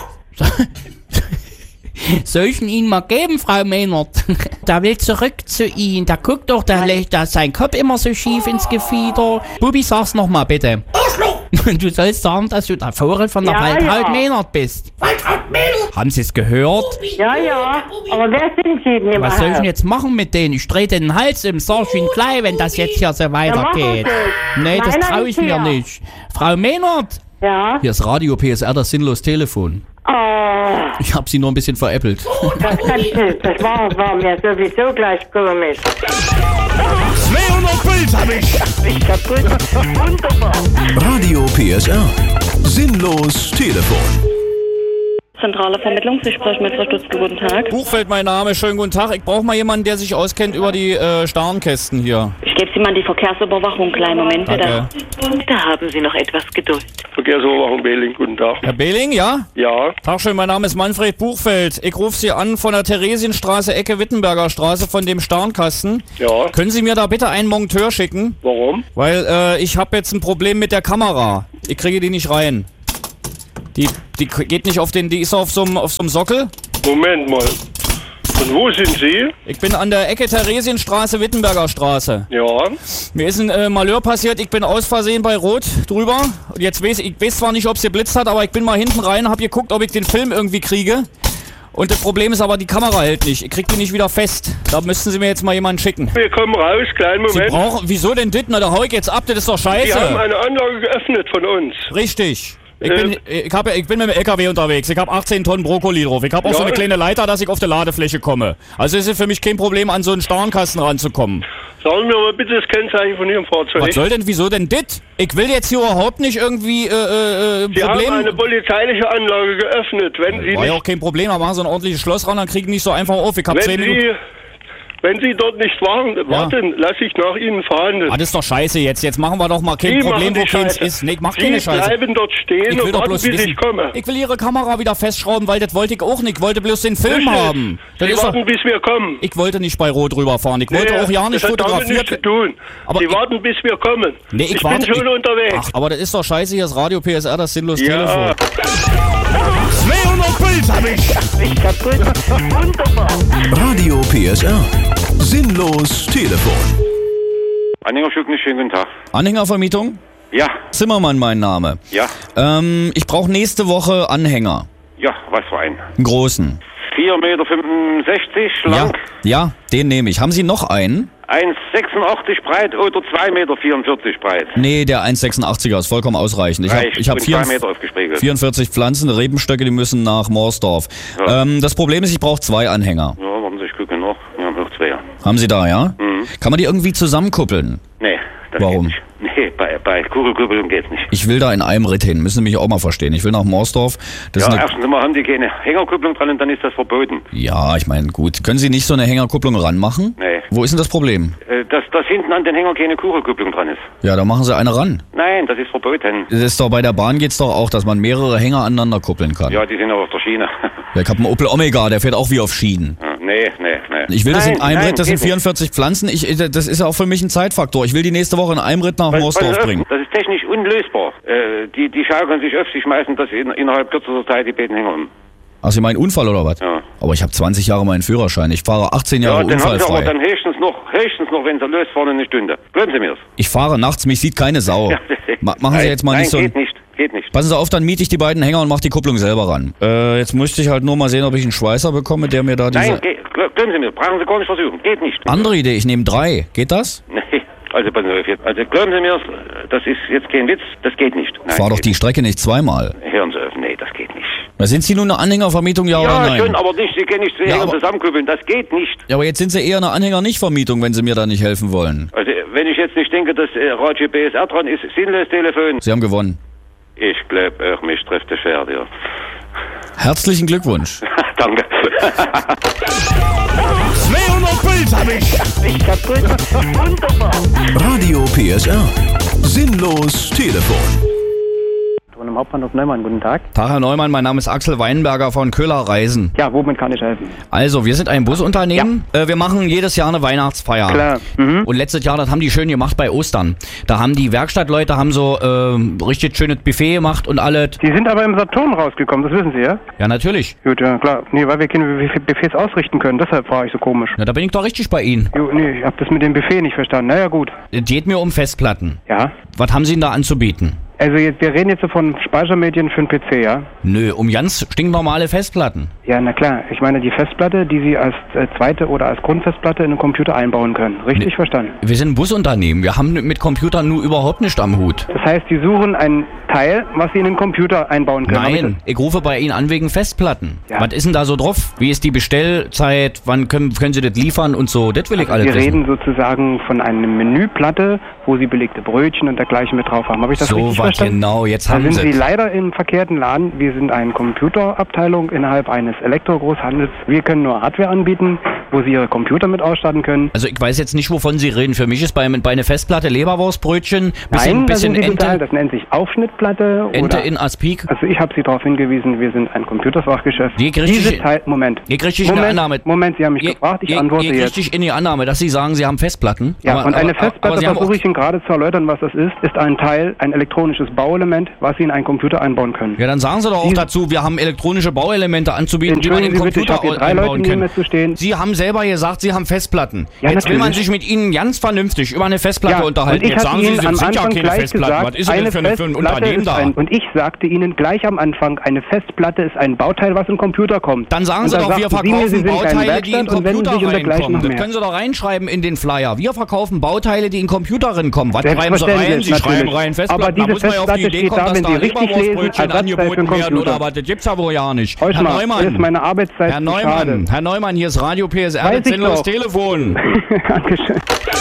Soll ich ihn Ihnen mal geben, Frau Mähnert? Der will zurück zu Ihnen. Der guckt doch, der legt da sein Kopf immer so schief ins Gefieder. Bubi, sag's noch mal bitte. Du sollst sagen, dass du der Vogel von der Ja, Waltraud ja. Mähnert bist. Waltraud Mähnert! Haben Sie es gehört? Ja, ja. Aber wer sind Sie denn Was soll ich denn überhaupt? jetzt machen mit denen? Ich drehe den Hals im Sag Ihnen gleich, wenn das jetzt hier so weitergeht. mach es. Nee, das Meiner traue ist ich mir hier. nicht. Frau Mähnert? Ja? Hier ist Radio P S R, das sinnlos Telefon. Oh, Ich habe Sie nur ein bisschen veräppelt. das, kann, das war, war mir sowieso gleich komisch. zweihundert Puls hab ich. Ich kaputt. Wunderbar. Radio P S R. Sinnlos Telefon. Zentrale Vermittlung. Sie sprechen mit Frau Stutzke. Guten Tag. Buchfeld mein Name, schönen guten Tag. Ich brauche mal jemanden, der sich auskennt über die äh, Starnkästen hier. Ich gebe Sie mal die Verkehrsüberwachung. Kleinen Moment bitte. Danke. Da haben Sie noch etwas Geduld. Verkehrsüberwachung Behling, guten Tag. Herr Behling, ja? Ja. Tag schön, mein Name ist Manfred Buchfeld. Ich rufe Sie an von der Theresienstraße, Ecke Wittenberger Straße, von dem Starnkasten. Ja. Können Sie mir da bitte einen Monteur schicken? Warum? Weil äh, ich habe jetzt ein Problem mit der Kamera. Ich kriege die nicht rein. Die, die geht nicht auf den, die ist auf so einem auf so einem Sockel. Moment mal. Und wo sind Sie? Ich bin an der Ecke Theresienstraße, Wittenberger Straße. Ja. Mir ist ein äh, Malheur passiert, ich bin aus Versehen bei Rot drüber. Und jetzt weiß ich weiß zwar nicht, ob es geblitzt hat, aber ich bin mal hinten rein, habe geguckt, ob ich den Film irgendwie kriege. Und das Problem ist aber, die Kamera hält nicht. Ich krieg die nicht wieder fest. Da müssten Sie mir jetzt mal jemanden schicken. Wir kommen raus, kleinen Moment. Sie brauchen, wieso denn das? Na, da hau ich jetzt ab, das ist doch scheiße. Sie haben eine Anlage geöffnet von uns. Richtig. Ich, Äh, bin, ich, hab, ich bin mit dem L K W unterwegs. Ich habe achtzehn Tonnen Brokkoli drauf. Ich habe auch Ja. so eine kleine Leiter, dass ich auf die Ladefläche komme. Also ist es für mich kein Problem, an so einen Starnkasten ranzukommen. Sagen wir mal bitte das Kennzeichen von Ihrem Fahrzeug. Was soll denn, wieso denn dit? Ich will jetzt hier überhaupt nicht irgendwie äh, äh, Sie Problem. haben eine polizeiliche Anlage geöffnet. Wenn Sie War ja nicht, auch kein Problem, da machen Sie ein ordentliches Schloss ran, dann kriegen die nicht so einfach auf. Ich hab wenn zehn Minuten. Sie, wenn Sie dort nicht waren, warten, lasse ich nach Ihnen fahren. Ah, das ist doch scheiße jetzt. Jetzt machen wir doch mal kein Sie Problem, machen wo die keins Scheiße. ist. Nee, ich mach Sie keine Scheiße. bleiben dort stehen Ich will und doch warten, bloß bis wissen, ich komme. ich will Ihre Kamera wieder festschrauben, weil das wollte ich auch nicht. Ich wollte bloß den Film Richtig. haben. Das Sie ist warten, doch, bis wir kommen. ich wollte nicht bei Rot rüberfahren. Ich wollte Nee, auch ja nicht das hat damit fotografiert. nichts zu tun. Aber Sie ich- warten, bis wir kommen. Nee, ich, ich warte, bin schon ich, unterwegs. Ach, aber das ist doch scheiße, hier ist Radio P S R, das sinnlos Ja. Telefon. zweihundert Puls hab ich. Ich kaputt. Wunderbar. Radio P S R. Sinnlos Telefon. Anhängerstück, nicht schönen guten Tag. Anhängervermietung? Ja. Zimmermann mein Name. Ja. Ähm, ich brauche nächste Woche Anhänger. Ja, was für ein. Einen großen. vier Meter fünfundsechzig lang, Ja, ja, den nehme ich. Haben Sie noch einen? eins sechsundachtzig breit oder zwei Meter vierundvierzig breit. Nee, der eins sechsundachtziger ist vollkommen ausreichend. Ich habe Reicht. ich hab Und vier, zwei Meter aufgespriegelt. vierundvierzig Pflanzen, Rebenstöcke, die müssen nach Moorsdorf. Ja. Ähm, das Problem ist, ich brauche zwei Anhänger. Ja, warten Sie, ich gucke noch. Wir haben noch zwei. Haben Sie da, ja? Mhm. Kann man die irgendwie zusammenkuppeln? Nee, das Warum? geht nicht. Nee, bei, bei Kugelkuppelung geht's nicht. Ich will da in einem Ritt hin, müssen Sie mich auch mal verstehen. Ich will nach Moorsdorf. Das Ja, ist eine, erstens mal haben die keine Hängerkupplung dran und dann ist das verboten. ja, ich meine, gut. Können Sie nicht so eine Hängerkupplung ranmachen? Nee. Wo ist denn das Problem? Äh, Dass, dass hinten an den Hänger keine Kugelkupplung dran ist. Ja, da machen Sie eine ran. Nein, das ist verboten. Das ist doch bei der Bahn geht's doch auch, dass man mehrere Hänger aneinander kuppeln kann. Ja, die sind aber auf der Schiene. Ja, ich habe einen Opel Omega, der fährt auch wie auf Schienen. Ja, nee, nee, nee. Ich will das nein, in einem nein, Ritt, das geht sind vierundvierzig Pflanzen. Ich, das ist ja auch für mich ein Zeitfaktor. Ich will die nächste Woche in einem Ritt nach Pass- Moorsdorf pass auf, bringen. Das ist technisch unlösbar. Äh, die, die schaukeln sich öfter, schmeißen das in, innerhalb kürzester Zeit die beiden Hänger um. Ach, Sie meinen Unfall oder was? Ja. Aber ich habe zwanzig Jahre meinen Führerschein. Ich fahre achtzehn Jahre Ja, dann haben sie aber unfallfrei. dann höchstens noch, höchstens noch, wenn sie losfahren, eine Stunde. Glauben Sie mir das? Ich fahre nachts, mich sieht keine Sau. Ja, Ma machen Sie nein, jetzt mal nein, nicht so... geht nicht, geht nicht. Passen Sie auf, dann miete ich die beiden Hänger und mache die Kupplung selber ran. Äh, jetzt müsste ich halt nur mal sehen, ob ich einen Schweißer bekomme, der mir da diese... Nein, geht, glauben Sie mir, brauchen Sie gar nicht versuchen, geht nicht. Andere Idee, ich nehme drei. Geht das? Nee, also passen Sie auf jetzt. Also glauben Sie mir, das ist jetzt kein Witz, das geht nicht. Ich fahre doch die Strecke nicht zweimal. Hören Sie auf, nee, das geht nicht. Da sind Sie nun eine Anhängervermietung, ja, Ja, oder nein? schon, aber nicht, Sie können nicht zwei Ja, Hänger aber- zusammenkuppeln, das geht nicht. Ja, aber jetzt sind Sie eher eine Anhänger-Nicht-Vermietung, wenn Sie mir da nicht helfen wollen. Also, wenn ich jetzt nicht denke, dass äh, Radio B S R dran ist, sinnlos Telefon. Sie haben gewonnen. Ich glaube auch, mich trifft der Pferd, ja. Herzlichen Glückwunsch. Danke. zweihundert Puls hab ich. Ich kaputt. Wunderbar. Radio P S R. Sinnlos Telefon. Im Hauptbahnhof Neumann, guten Tag. Tag, Herr Neumann, mein Name ist Axel Weinberger von Köhler Reisen. Ja, womit kann ich helfen? Also, wir sind ein Busunternehmen. Äh, wir machen jedes Jahr eine Weihnachtsfeier. Klar. Mhm. Und letztes Jahr, das haben die schön gemacht bei Ostern. Da haben die Werkstattleute haben so äh, richtig schönes Buffet gemacht und alles. Die sind aber im Saturn rausgekommen, das wissen Sie, ja? Ja, natürlich. Gut, ja, klar. Nee, weil wir keine Buffets ausrichten können, deshalb frage ich so komisch. Na, da bin ich doch richtig bei Ihnen. Jo, nee, ich hab das mit dem Buffet nicht verstanden. Naja, gut. Es geht mir um Festplatten. Ja. Was haben Sie denn da anzubieten? Also jetzt, wir reden jetzt so von Speichermedien für den P C, ja? Nö, um ganz stinknormale Festplatten. Ja, na klar. Ich meine die Festplatte, die Sie als äh, zweite oder als Grundfestplatte in den Computer einbauen können. Richtig Nee. verstanden? Wir sind ein Busunternehmen. Wir haben mit Computern nur überhaupt nicht am Hut. Das heißt, Sie suchen ein Teil, was Sie in den Computer einbauen können. Hab ich Nein, ich rufe bei Ihnen an wegen Festplatten. Ja. Was ist denn da so drauf? Wie ist die Bestellzeit? Wann können, können Sie das liefern und so? Das will ich das? alles Wir wissen. reden sozusagen von einer Menüplatte, wo Sie belegte Brötchen und dergleichen mit drauf haben. Habe ich das So richtig weit verstanden? Genau, jetzt Da haben sind Sie. Sie leider im verkehrten Laden. Wir sind eine Computerabteilung innerhalb eines Elektrogroßhandels. Wir können nur Hardware anbieten, wo Sie Ihre Computer mit ausstatten können. Also ich weiß jetzt nicht, wovon Sie reden. Für mich ist bei, bei einer Festplatte Leberwurstbrötchen, bisschen, Nein, da bisschen sind Sie total, Ente, das nennt sich Aufschnittplatte. Ente oder, in Aspik. Also ich habe Sie darauf hingewiesen, wir sind ein Computerfachgeschäft. Wie krieg Diese ich- Teil, Moment. Hier krieg ich eine Moment, Annahme. Moment, Sie haben mich Hier- gefragt, ich hier- antworte hier krieg jetzt. ich in die Annahme, dass Sie sagen, Sie haben Festplatten. Ja, aber, und eine aber, Festplatte, aber Sie haben versuche auch, ich Ihnen gerade zu erläutern, was das ist, ist ein Teil, ein elektronisches Bauelement, was Sie in einen Computer einbauen können. Ja, dann sagen Sie doch auch Diese- dazu, wir haben elektronische Bauelemente anzubieten, die man in Entschuldigen Sie bitte, ich Computer habe hier drei Leute einbauen neben kann. mir zu stehen. Sie haben selber gesagt, Sie haben Festplatten. Ja, Jetzt will man natürlich. sich mit Ihnen ganz vernünftig über eine Festplatte Ja, unterhalten. und ich Jetzt hatte sagen Sie, Ihnen Sie am sind ja Anfang keine gleich Festplatten. gesagt, Was ist denn eine das für, eine, für ein Festplatte Unternehmen ist da? ein, und ich sagte Ihnen gleich am Anfang, eine Festplatte ist ein Bauteil, was im Computer kommt. Dann sagen und Sie da doch, wir sagten Sie mir, Sie verkaufen sind keine Bauteile, die in Werkstatt und wenden Computer sich und dergleichen reinkommen. noch Das mehr. können Sie doch reinschreiben in den Flyer. Wir verkaufen Bauteile, die in Computer reinkommen. Was schreiben Sie Selbstverständlich, rein? Sie natürlich. schreiben rein Festplatten. Aber diese da muss man ja auf die Festplatte Idee steht kommen, da, dass wenn da Sie richtig lesen, Leberwurstbrötchen Ersatzteil für angeboten den werden Computer. oder was. Das gibt's ja wohl ja nicht. Holzmann, Herr Neumann, das ist meine Arbeitszeit Herr zu Neumann, schade. Herr Neumann, hier ist Radio P S R, Weiß das ich sinnlos doch. Telefon. Dankeschön.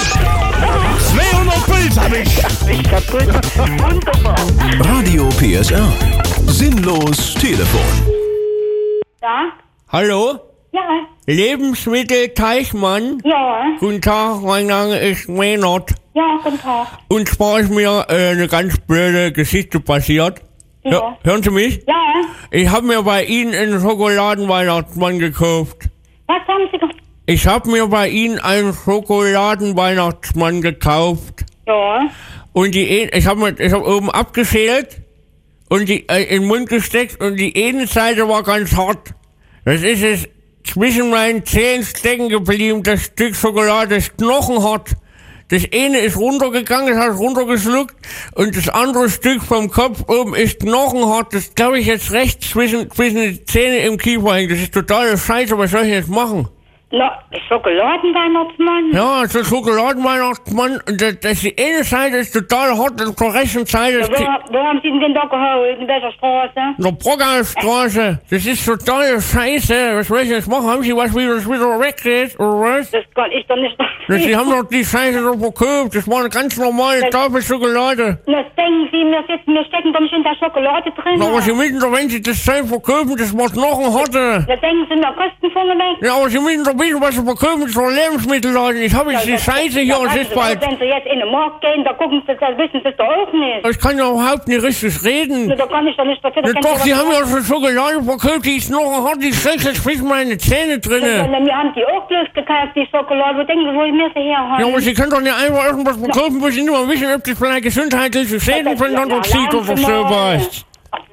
zweihundert Puls hab ich. Ich kaputt. Wunderbar. Radio P S R. Sinnlos Telefon. Ja? Hallo? Ja. Lebensmittel Teichmann? Ja. Guten Tag, mein Name ist Menot. Ja, guten Tag. Und zwar ist mir äh, eine ganz blöde Geschichte passiert. Ja. Hör, hören Sie mich? Ja. Ich habe mir bei Ihnen einen Schokoladenweihnachtsmann gekauft. Was haben Sie gemacht? Ich habe mir bei Ihnen einen Schokoladenweihnachtsmann gekauft. Ja. Und die ein- ich habe mir ich hab oben abgeschält und die äh, in den Mund gesteckt und die eine Seite war ganz hart. Das ist es zwischen meinen Zähnen stecken geblieben, das Stück Schokolade ist knochenhart. Das eine ist runtergegangen, das hat runtergeschluckt und das andere Stück vom Kopf oben ist knochenhart. Das glaube ich jetzt rechts zwischen, zwischen den Zähnen im Kiefer hängt. Das ist totale Scheiße, was soll ich jetzt machen? La Schokoladenweihnachtsmann? Ja, so Schokoladenweihnachtsmann, und das, das die eine Seite ist total hart und zur rechten Seite Ja, ist wo, die, wo haben Sie denn den da geholt? In welcher Straße? in der Brockerstraße. Das ist total Scheiße. Was soll ich jetzt machen? Haben Sie was, wie das wieder weggeht, oder was? Das kann ich doch nicht. Das, Sie haben doch die Scheiße doch verkauft. Das war eine ganz normale Das- Tafel Schokolade. Das denken Sie, wir, sitzen, wir stecken doch nicht in der Schokolade drin. Na, aber Sie müssen doch, wenn Sie das Zeug verkaufen, das macht noch ein Hotte. Da denken Sie, wir kosten vorne weg. Ja, aber Sie müssen doch wissen, was Sie verkaufen, das ist doch Lebensmittelladen. Ich habe jetzt die Scheiße hier und es ist bald. Wenn Sie jetzt in den Markt gehen, da gucken Sie, da wissen Sie es doch auch nicht. Ich kann ja überhaupt nicht richtig reden. Da kann ich doch nicht dafür. Ja, doch, Sie haben ja schon Schokolade verkauft, die ist noch ein Hot, die steckt jetzt zwischen meine Zähne drinne. Wir haben die auch bloß gekauft, die Schokolade. Wo denken Sie, wo wir sie her haben? Ja, aber Sie können doch nicht einfach irgendwas verkaufen, wo Sie nicht mal wissen, ob das vielleicht gesundheitliche Schäden voneinander zieht oder sowas.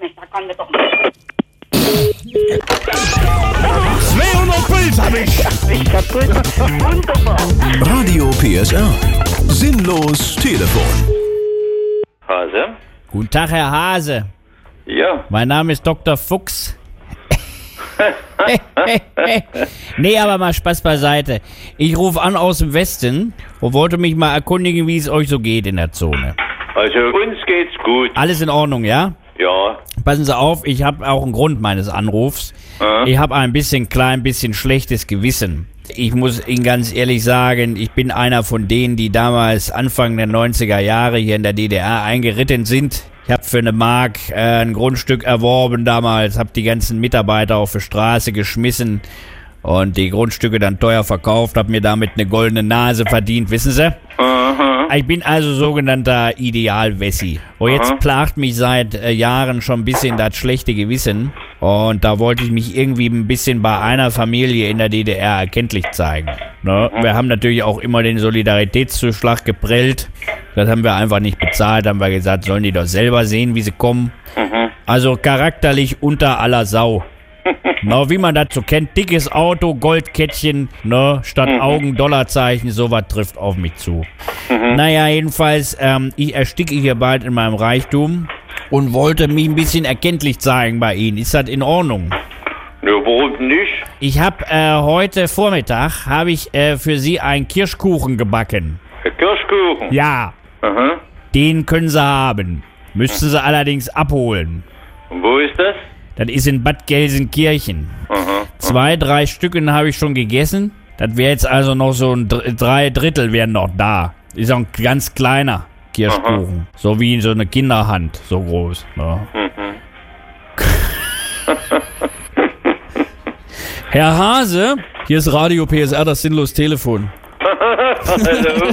zweihundert Puls hab ich. Ich kaputt. Wunderbar. Radio P S R. Sinnlos Telefon. Hase? Guten Tag, Herr Hase. Ja. Mein Name ist Doktor Fuchs. Nee, aber mal Spaß beiseite. Ich rufe an aus dem Westen und wollte mich mal erkundigen, wie es euch so geht in der Zone. Also uns geht's gut. Alles in Ordnung, ja? Ja. Passen Sie auf, ich habe auch einen Grund meines Anrufs. Äh? Ich habe ein bisschen klein, bisschen schlechtes Gewissen. Ich muss Ihnen ganz ehrlich sagen, ich bin einer von denen, die damals Anfang der neunziger Jahre hier in der D D R eingeritten sind. Ich habe für eine Mark äh, ein Grundstück erworben damals, habe die ganzen Mitarbeiter auf die Straße geschmissen und die Grundstücke dann teuer verkauft, habe mir damit eine goldene Nase verdient, wissen Sie? Aha. Ich bin also sogenannter Idealwessi. Und jetzt Aha. plagt mich seit äh, Jahren schon ein bisschen das schlechte Gewissen. Und da wollte ich mich irgendwie ein bisschen bei einer Familie in der D D R erkenntlich zeigen. Ne? Wir haben natürlich auch immer den Solidaritätszuschlag geprellt. Das haben wir einfach nicht bezahlt. Haben wir gesagt, sollen die doch selber sehen, wie sie kommen. Mhm. Also charakterlich unter aller Sau. Na, wie man das so kennt, dickes Auto, Goldkettchen, ne, statt Mhm. Augen, Dollarzeichen, sowas trifft auf mich zu. Mhm. Naja, jedenfalls, ähm, ich ersticke hier bald in meinem Reichtum und wollte mich ein bisschen erkenntlich zeigen bei Ihnen. Ist das in Ordnung? Ja, warum nicht? Ich habe äh, heute Vormittag, habe ich äh, für Sie einen Kirschkuchen gebacken. Ein Kirschkuchen? Ja, Aha. den können Sie haben. Müssten Sie allerdings abholen. Und wo ist das? Das ist in Bad Gelsenkirchen. Aha. Zwei, drei Stücken habe ich schon gegessen. Das wäre jetzt also noch so ein Dr- drei Drittel wären noch da. Ist auch ein ganz kleiner. Kirschkuchen. Aha. So wie so eine Kinderhand, so groß. Ja. Mhm. Herr Hase, hier ist Radio P S R, das sinnlos Telefon. Hallo.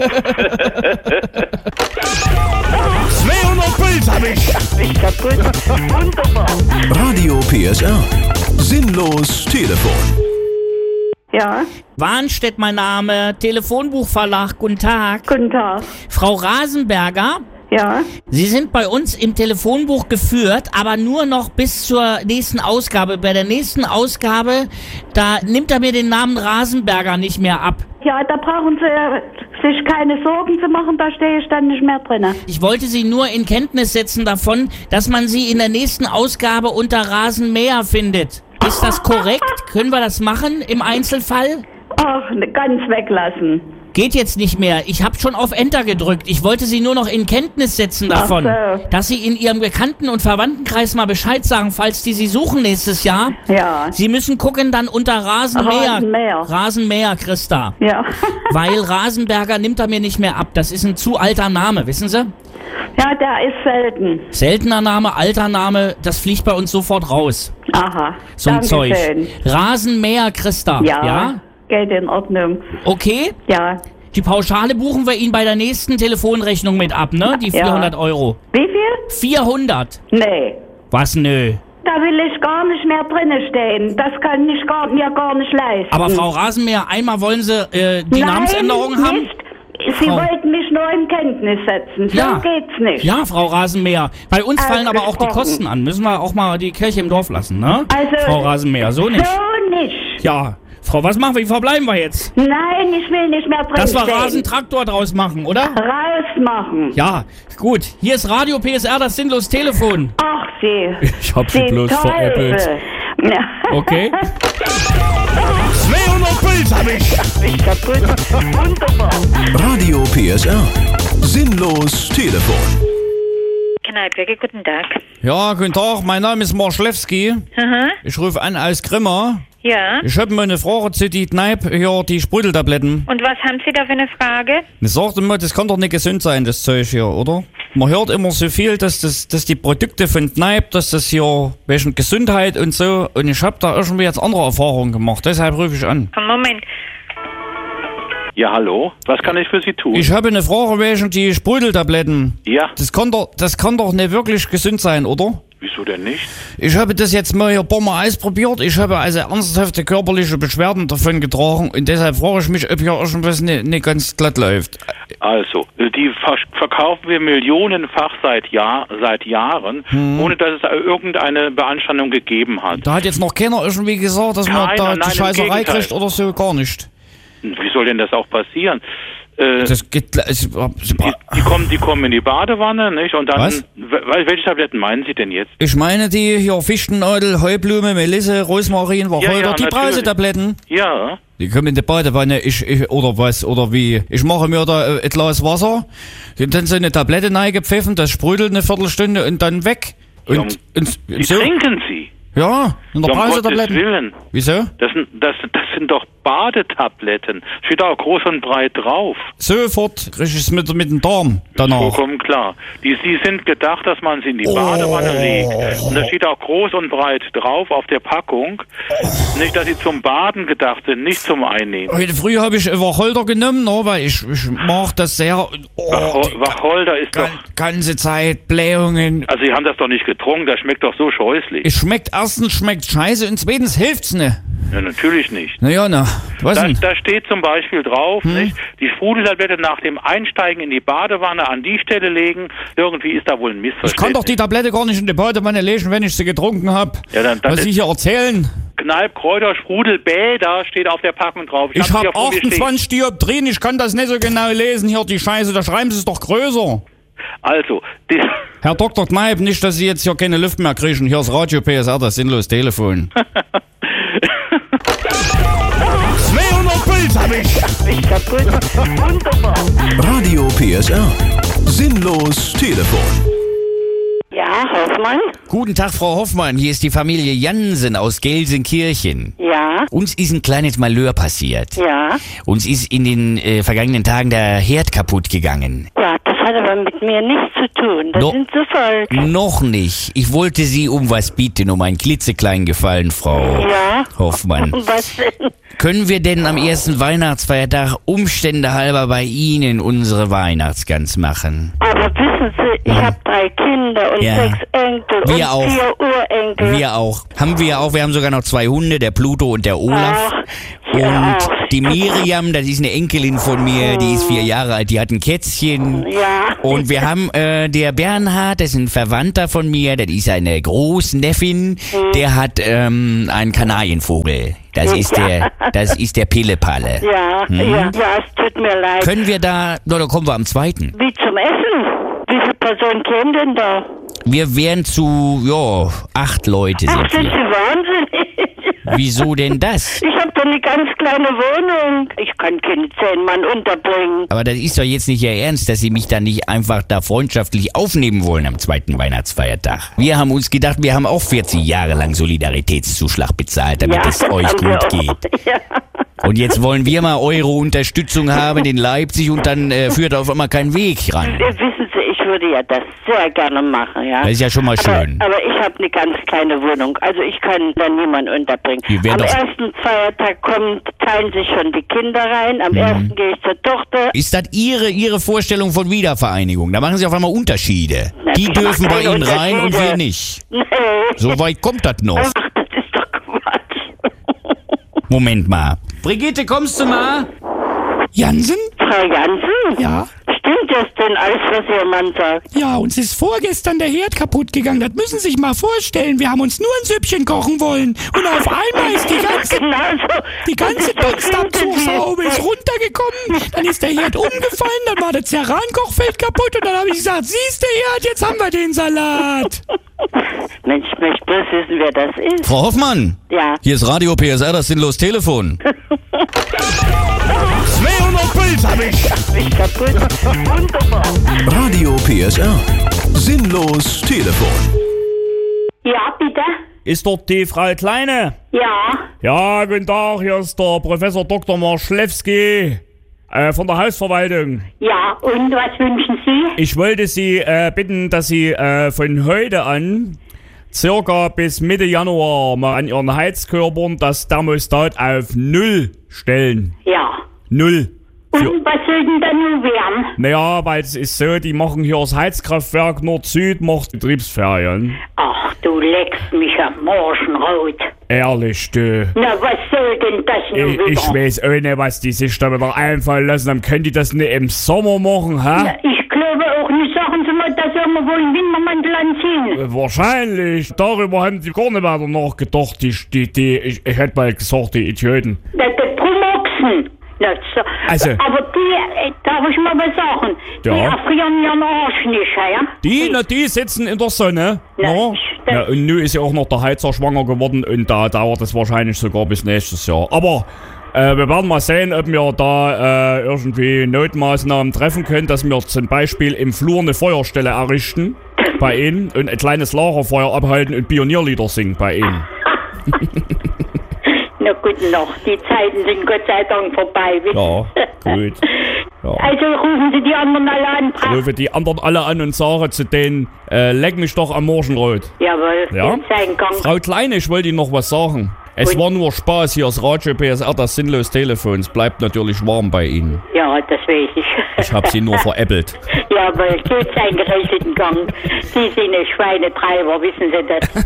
zweihundert Puls hab ich. Ich kaputt. Wunderbar. Radio P S R. Sinnlos Telefon. Ja. Warnstedt mein Name, Telefonbuchverlag, guten Tag. Guten Tag. Frau Rasenberger? Ja. Sie sind bei uns im Telefonbuch geführt, aber nur noch bis zur nächsten Ausgabe. Bei der nächsten Ausgabe, da nimmt er mir den Namen Rasenberger nicht mehr ab. Ja, da brauchen Sie sich keine Sorgen zu machen, da stehe ich dann nicht mehr drin. Ich wollte Sie nur in Kenntnis setzen davon, dass man Sie in der nächsten Ausgabe unter Rasenmäher findet. Ist das korrekt? Können wir das machen im Einzelfall? Ach, ganz weglassen. Geht jetzt nicht mehr. Ich habe schon auf Enter gedrückt. Ich wollte Sie nur noch in Kenntnis setzen davon, Ach so. dass Sie in Ihrem Bekannten- und Verwandtenkreis mal Bescheid sagen, falls die Sie suchen nächstes Jahr. Ja. Sie müssen gucken dann unter Rasenmäher. Rasenmäher. Rasenmäher, Christa. Ja. Weil Rasenberger nimmt er mir nicht mehr ab. Das ist ein zu alter Name, wissen Sie? Ja, der ist selten. Seltener Name, alter Name, das fliegt bei uns sofort raus. Aha. So ein Zeug. Dankeschön. Rasenmäher, Christa. Ja. Ja? Geht in Ordnung. Okay? Ja. Die Pauschale buchen wir Ihnen bei der nächsten Telefonrechnung mit ab, ne? Die vierhundert Ja. Euro. Wie viel? vierhundert. Nee. Was, nö? Da will ich gar nicht mehr drinnen stehen. Das kann ich gar, mir gar nicht leisten. Aber Frau Rasenmäher, einmal wollen Sie äh, die Nein, Namensänderung haben? Nicht. Sie Frau- wollten mich nur in Kenntnis setzen. So Ja. geht's nicht. Ja, Frau Rasenmäher. Bei uns fallen aber auch die Ausgesprochen. Kosten an. Müssen wir auch mal die Kirche im Dorf lassen, ne? Also, Frau Rasenmäher, so nicht. So nicht. Ja. Frau, was machen wir? Wie verbleiben wir jetzt? Nein, ich will nicht mehr drin Dass wir stehen. Rasentraktor draus machen, oder? Rausmachen. Ja, gut. Hier ist Radio P S R, das sinnlos Telefon. Ach, Sie. Ich hab sie Sie bloß Teufel. veräppelt. Ja. Okay. zweihundert Puls hab ich. Ich kaputt. Wunderbar. Radio P S R. Sinnlos Telefon. Kneippwege, guten Tag. Ja, guten Tag, mein Name ist Marschlewski. Aha. Ich rufe an aus Grimma. Ja. Ich habe mal eine Frage zu die Kneipe, hier, die Sprudeltabletten. Und was haben Sie da für eine Frage? Ich sagte mal, das kann doch nicht gesund sein, das Zeug hier, oder? Man hört immer so viel, dass, das, dass die Produkte von Kneipe, dass das hier wegen Gesundheit und so. Und ich habe da irgendwie jetzt andere Erfahrungen gemacht, deshalb rufe ich an. Moment. Ja, hallo. Was kann ich für Sie tun? Ich habe eine Frage wegen die Sprudeltabletten. Ja. Das kann doch, das kann doch nicht wirklich gesund sein, oder? Wieso denn nicht? Ich habe das jetzt mal hier ein paar Mal ausprobiert. Ich habe also ernsthafte körperliche Beschwerden davon getragen und deshalb frage ich mich, ob hier irgendwas nicht, nicht ganz glatt läuft. Also, die ver verkaufen wir millionenfach seit, Jahr, seit Jahren, Hm. ohne dass es irgendeine Beanstandung gegeben hat. Da hat jetzt noch keiner irgendwie gesagt, dass man Keiner, da nein, die im Scheißerei Gegenteil. kriegt oder so, gar nicht. Wie soll denn das auch passieren? Äh, Das geht, es, die, die, kommen, die kommen in die Badewanne, nicht? Und dann, Was? wel- welche Tabletten meinen Sie denn jetzt? ich meine die hier Fichtennadel, Heublume, Melisse, Rosmarin, Wacholder, Ja, ja, die natürlich. Brausetabletten. Ja. Die kommen in die Badewanne, ich, ich, oder was, oder wie? Ich mache mir da äh, ein Glas Wasser, dann so eine Tablette reingepfiffen, das sprudelt eine Viertelstunde und dann weg. Und, Ja, und, und Die so. trinken Sie. Ja, in der Ja, um Gottes Brausetabletten. Willen. Wieso? Das sind, das, das sind doch Badetabletten. Steht da auch groß und breit drauf. Sofort krieg ich es mit, mit dem Darm danach. Vollkommen klar. Die, die sind gedacht, dass man sie in die Badewanne legt. Und da steht auch groß und breit drauf auf der Packung. Nicht, dass sie zum Baden gedacht sind, nicht zum Einnehmen. Heute früh habe ich Wacholder genommen, no, weil ich, ich mag das sehr. Oh, Wachol Wacholder ist doch... ganze Zeit Blähungen. Also, Sie haben das doch nicht getrunken, das schmeckt doch so scheußlich. Es schmeckt, erstens schmeckt scheiße und zweitens hilft's ne. Ja, natürlich nicht. Naja, na, was Da, denn? da steht zum Beispiel drauf, Hm? nicht? Die Sprudeltablette nach dem Einsteigen in die Badewanne an die Stelle legen. Irgendwie ist da wohl ein Missverständnis. Ich kann doch die Tablette gar nicht in die Badewanne legen, wenn ich sie getrunken habe. Ja, dann- dann was ist- Sie hier erzählen? Kneipp, Kräuter, Sprudel, Bäder steht auf der Packung drauf. Ich hab's hier habe vor mir stehen. achtundzwanzig Dioptrien, ich kann das nicht so genau lesen hier, die Scheiße, da schreiben Sie es doch größer. Also, die, Herr Doktor Kneipp, nicht, dass Sie jetzt hier keine Luft mehr kriegen. Hier ist Radio P S R, das sinnlos Telefon. zweihundert Puls hab ich. Ich kaputt. Wunderbar. Radio P S R. Sinnlos Telefon. Ja, Hoffmann? Guten Tag, Frau Hoffmann. Hier ist die Familie Jansen aus Gelsenkirchen. Ja. Uns ist ein kleines Malheur passiert. Ja. Uns ist in den äh, vergangenen Tagen der Herd kaputt gegangen. Ja, das hat aber mit mir nichts zu tun. Das No- sind so Volk. Noch nicht. Ich wollte Sie um was bitten, um einen klitzekleinen Gefallen, Frau Ja. Hoffmann. Was denn? Können wir denn am ersten Weihnachtsfeiertag Umstände halber bei Ihnen unsere Weihnachtsgans machen? Aber wissen Sie, ich habe drei Kinder und Ja. sechs Enkel Wir und auch. vier Urenkel. Wir auch. Haben wir auch. Wir haben sogar noch zwei Hunde, der Pluto und der Olaf. Ach, Und ja. die Miriam, das ist eine Enkelin von mir, die ist vier Jahre alt, die hat ein Kätzchen. Ja. Und wir haben äh, der Bernhard, das ist ein Verwandter von mir, das ist eine Großneffin, der hat ähm, einen Kanarienvogel. Das ist Ja. der, das ist der Pillepalle. Ja, Hm? ja, ja, es tut mir leid. Können wir da, na, da kommen wir am zweiten. Wie zum Essen? Wie viele Personen kämen denn da? Wir wären zu, ja, acht Leute Ach, sind sind Sie wir. wahnsinnig? Wieso denn das? Ich habe doch eine ganz kleine Wohnung. Ich kann keine zehn Mann unterbringen. Aber das ist doch jetzt nicht Ihr Ernst, dass Sie mich da nicht einfach da freundschaftlich aufnehmen wollen am zweiten Weihnachtsfeiertag. Wir haben uns gedacht, wir haben auch vierzig Jahre lang Solidaritätszuschlag bezahlt, damit Ja, es das euch haben wir gut auch. geht. Ja. Und jetzt wollen wir mal eure Unterstützung haben in Leipzig und dann äh, führt auf einmal kein Weg ran. Wissen Sie, ich würde ja das sehr gerne machen, ja. Das ist ja schon mal schön. Aber, aber ich habe eine ganz kleine Wohnung, also ich kann da niemanden unterbringen. Wir werden Am doch- ersten Feiertag kommt, teilen sich schon die Kinder rein, am ersten gehe ich zur Tochter. Ist das Ihre, Ihre Vorstellung von Wiedervereinigung? Da machen Sie auf einmal Unterschiede. Na, Die ich dürfen mach bei keine Ihnen rein und Unterschiede. wir nicht. Nee. So weit kommt das noch. Ach, das ist doch Quatsch. Moment mal. Brigitte, kommst du mal? Jansen? Frau Jansen? Ja? Stimmt das denn alles, was Ihr Mann sagt? Ja, uns ist vorgestern der Herd kaputt gegangen. Das müssen Sie sich mal vorstellen. Wir haben uns nur ein Süppchen kochen wollen. Und auf einmal ist die ganze, Genau so. die ganze Potsdam-Zugshaube ist runtergekommen. Dann ist der Herd umgefallen, dann war das Cerankochfeld kaputt. Und dann habe ich gesagt, siehst du Herd, jetzt haben wir den Salat. Mensch, ich möchte bloß wissen, wer das ist. Frau Hoffmann. Ja. Hier ist Radio P S R, das sinnlos Telefon. zweihundert Puls hab ich. Ich kaputt. Wunderbar. Radio P S R. Sinnlos Telefon. Ja, bitte? Ist dort die Frau Kleine? Ja. Ja, guten Tag, hier ist der Professor Doktor Marschlewski äh, von der Hausverwaltung. Ja, und was wünschen Sie? Ich wollte Sie äh, bitten, dass Sie äh, von heute an circa bis Mitte Januar mal an Ihren Heizkörpern das Thermostat auf Null stellen. Ja. Null. Und was soll denn da nun werden? Naja, weil es ist so, die machen hier das Heizkraftwerk Nord-Süd, macht Betriebsferien. Ach, du leckst mich am Morgenrot. Ehrlich, du. Na, was soll denn das nun Ich, wieder? ich weiß auch nicht, was die sich da wieder einfallen lassen. Dann können die das nicht im Sommer machen, Na, hä? ich glaube auch nicht, sagen Sie mal, da sollen wir wohl einen Wintermantel anziehen. Äh, Wahrscheinlich. Darüber haben die gar nicht weiter nachgedacht, die, die, die ich, ich hätte mal gesagt, die Idioten. Na, der Promoxen. Na, so. Also. Aber die, äh, darf ich mal was sagen? Die Ja. erfrieren ihren Arsch nicht, ja? Die, na, die sitzen in der Sonne. Ja, Ja. ich- Ja, und nun ist ja auch noch der Heizer schwanger geworden und da dauert es wahrscheinlich sogar bis nächstes Jahr. Aber äh, wir werden mal sehen, ob wir da äh, irgendwie Notmaßnahmen treffen können, dass wir zum Beispiel im Flur eine Feuerstelle errichten bei Ihnen und ein kleines Lagerfeuer abhalten und Pionierlieder singen bei Ihnen. Na gut, noch. Die Zeiten sind Gott sei Dank vorbei. wissen Ja, Sie. gut. Ja. Also rufen Sie die anderen alle an. Ich rufe die anderen alle an und sage zu denen, äh, leck mich doch am Morgenrot. Jawohl, Ja? den sein Gang. Frau Kleine, ich wollte Ihnen noch was sagen. Es Ui. war nur Spaß, hier ist Radio P S R, das sinnlos Telefon. Es bleibt natürlich warm bei Ihnen. Ja, das weiß ich. Ich habe Sie nur veräppelt. Jawohl, geht seinen geregelten Gang. Sie sind ein Schweinetreiber, wissen Sie das?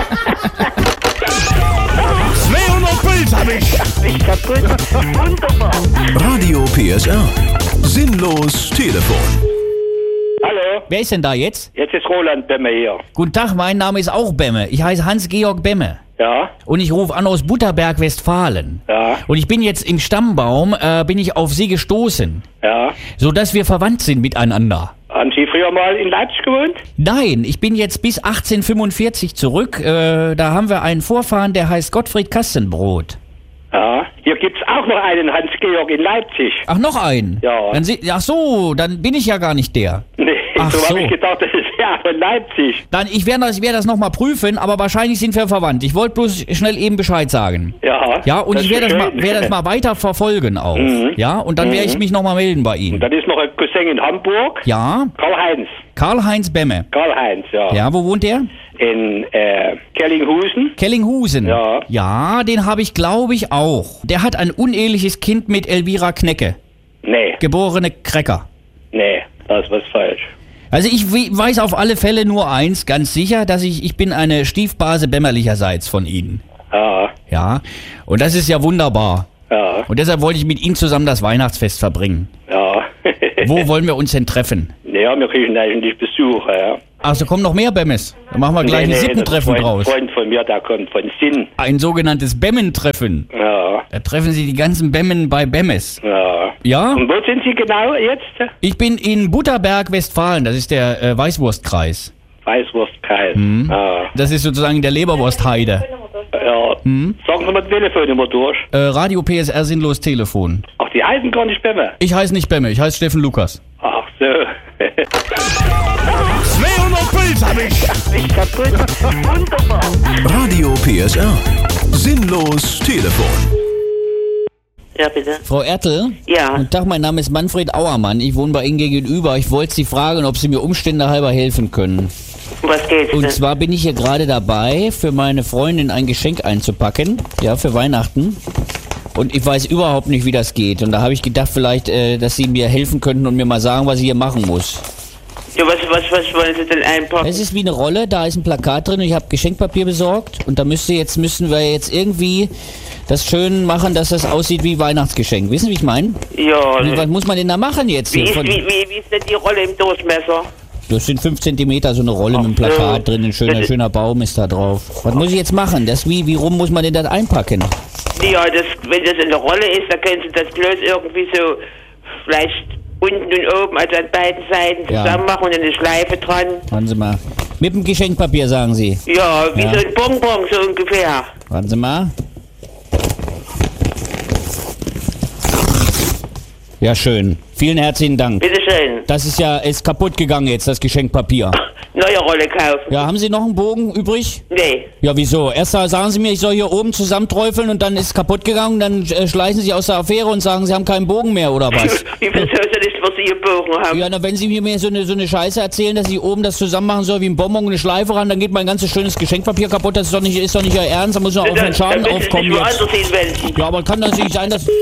zweihundert Puls hab ich. Ich kaputt. Wunderbar. Radio P S R. Sinnlos Telefon. Hallo? Wer ist denn da jetzt? Jetzt ist Roland Bemme hier. Guten Tag, mein Name ist auch Bemme. Ich heiße Hans-Georg Bemme. Ja? Und ich rufe an aus Butterberg, Westfalen. Ja? Und ich bin jetzt im Stammbaum, äh, bin ich auf Sie gestoßen. Ja? So dass wir verwandt sind miteinander. Haben Sie früher mal in Leipzig gewohnt? Nein, ich bin jetzt bis achtzehnhundertfünfundvierzig zurück. Äh, da haben wir einen Vorfahren, der heißt Gottfried Kastenbrot. Ja. Hier gibt's auch noch einen Hans-Georg in Leipzig. Ach, noch einen? Ja. Dann sie, ach so, dann bin ich ja gar nicht der. Nee. Ach so so. habe ich gedacht, das ist ja von Leipzig. Dann, ich werde das, ich werd das nochmal prüfen, aber wahrscheinlich sind wir verwandt. Ich wollte bloß schnell eben Bescheid sagen. Ja. Ja, und das ich ist werde das, schön. mal- werd das mal weiter verfolgen auch. Mhm. Ja, und dann werde ich Mhm. mich nochmal melden bei Ihnen. Und dann ist noch ein Cousin in Hamburg. Ja, Karl-Heinz. Karl-Heinz Bemme. Karl-Heinz, ja. Ja, wo wohnt der? In äh, Kellinghusen. Kellinghusen. Ja. Ja, den habe ich, glaube ich, auch. Der hat ein uneheliches Kind mit Elvira Knecke. Nee. Geborene Krecker. Nee, da ist was falsch. Also ich we- weiß auf alle Fälle nur eins, ganz sicher, dass ich, ich bin eine Stiefbase bämmerlicherseits von Ihnen. Ja. Ja, und das ist ja wunderbar. Ja. Und deshalb wollte ich mit Ihnen zusammen das Weihnachtsfest verbringen. Ja. Wo wollen wir uns denn treffen? Ja, wir kriegen eigentlich Besuch, ja. Ach, so kommen noch mehr Bämmes. Dann machen wir gleich nee, ein nee, Sippentreffen das ist ein draus. Freund von mir, der kommt von Sinn. Ein sogenanntes Bämmentreffen. Ja. Da treffen Sie die ganzen Bämmen bei Bämmes. Ja. Ja? Und wo sind Sie genau jetzt? Ich bin in Butterberg, Westfalen. Das ist der äh, Weißwurstkreis. Weißwurstkreis. Mhm. Ja. Das ist sozusagen der Leberwurstheide. Ja. Mhm. Sagen Sie mal die Telefonnummer durch. Äh, Radio P S R Sinnlos Telefon. Ach, die heißen gar nicht Bämme. Ich heiße nicht Bämme, ich heiße Steffen Lukas. Ach so. zweihundert Puls hab ich. Ich kaputt. Wunderbar. Radio P S R. Sinnlos Telefon. Ja, bitte. Frau Ertel? Ja. Guten Tag, mein Name ist Manfred Auermann. Ich wohne bei Ihnen gegenüber. Ich wollte Sie fragen, ob Sie mir Umstände halber helfen können. Um was geht's denn? Und zwar bin ich hier gerade dabei, für meine Freundin ein Geschenk einzupacken. Ja, für Weihnachten. Und ich weiß überhaupt nicht, wie das geht. Und da habe ich gedacht, vielleicht, äh, dass Sie mir helfen könnten und mir mal sagen, was ich hier machen muss. Ja, was, was, was wollen Sie denn einpacken? Es ist wie eine Rolle, da ist ein Plakat drin und ich habe Geschenkpapier besorgt. Und da müsste jetzt, müssen wir jetzt irgendwie das schön machen, dass das aussieht wie Weihnachtsgeschenk. Wissen Sie, wie ich meine? Ja. Wie, was muss man denn da machen jetzt? Wie ist, Von- wie, wie, wie ist denn die Rolle im Durchmesser? Das sind fünf Zentimeter, so eine Rolle mit einem Plakat drin, ein schöner, Das- schöner Baum ist da drauf. Was muss ich jetzt machen? Das, wie, wie rum muss man denn das einpacken? Ja, das, wenn das in der Rolle ist, dann können Sie das bloß irgendwie so vielleicht unten und oben, also an beiden Seiten Ja. zusammen machen und eine Schleife dran. Warten Sie mal. Mit dem Geschenkpapier, sagen Sie. Ja, wie Ja. so ein Bonbon, so ungefähr. Warten Sie mal. Ja, schön. Vielen herzlichen Dank. Bitteschön. Das ist ja, ist kaputt gegangen jetzt, das Geschenkpapier. Neue Rolle kaufen. Ja, haben Sie noch einen Bogen übrig? Nee. Ja, wieso? Erst sagen Sie mir, ich soll hier oben zusammenträufeln und dann ist es kaputt gegangen, dann äh, schleichen Sie aus der Affäre und sagen, Sie haben keinen Bogen mehr, oder was? Wie viel soll denn nicht, was Sie gebogen haben? Ja, na, wenn Sie mir so eine, so eine Scheiße erzählen, dass ich oben das zusammen machen soll wie ein Bonbon und eine Schleife ran, dann geht mein ganzes schönes Geschenkpapier kaputt. Das ist doch nicht, ist doch nicht Ihr Ernst, da muss doch auch ein Schaden dann aufkommen müssen Sie jetzt. sich woanders hinwenden. Ja, aber kann das nicht sein, dass...